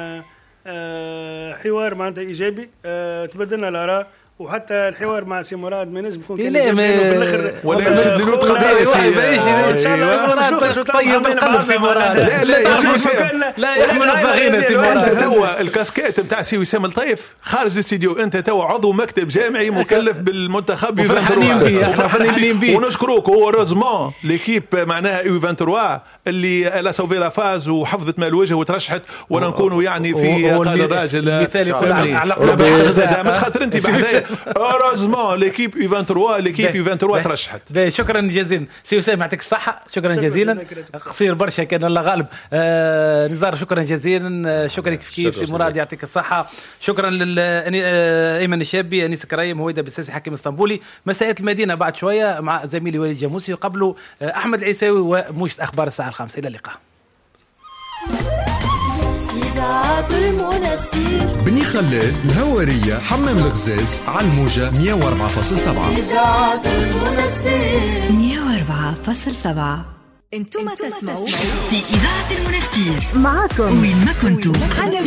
حوار معناتها ايجابي. تبادلنا الاراء وحتى الحوار مع سي مراد ما لازم يكون كان في الاخر ولا يمسد له قضيه ان شاء الله. مراد طيب القلب سي مراد. لا يحمل الضغينه سي مراد. توا الكاسكيت نتاع سي وسام الطيف خارج الاستديو. انت توا عضو مكتب جامعي مكلف بالمنتخب يو 23 ونشكروك. اوروزمون ليكيب معناها يو 23 اللي لا سوفي لا فاز وحفظت مال الوجه وترشحت وانا نكونوا يعني في قال الراجل مثال يكون على مش خاطر انت بحذايا. اوروزمون ليكيب يو 23 ليكيب يو 23 ترشحت. شكرا جزيلا سي وسام يعطيك الصحه. شكرا جزيلا. قصير برشا كان الله غالب. نزار شكرا جزيلا. شكرا كيف سي مراد يعطيك الصحه. شكرا ايمن الشابي انيس كريم هويدا بالساسي حكيم اسطنبولي. مساء المدينه بعد شويه مع زميلي وليد جاموسي وقبله احمد العيساوي وموجز اخبار الساعه 5. الى اللقاء. بني خلاد الهوارية حمام الغزاز على الموجة 104.7 104.7. انتم تسمعوا في إذاعة المنستير معكم وين ما كنتم.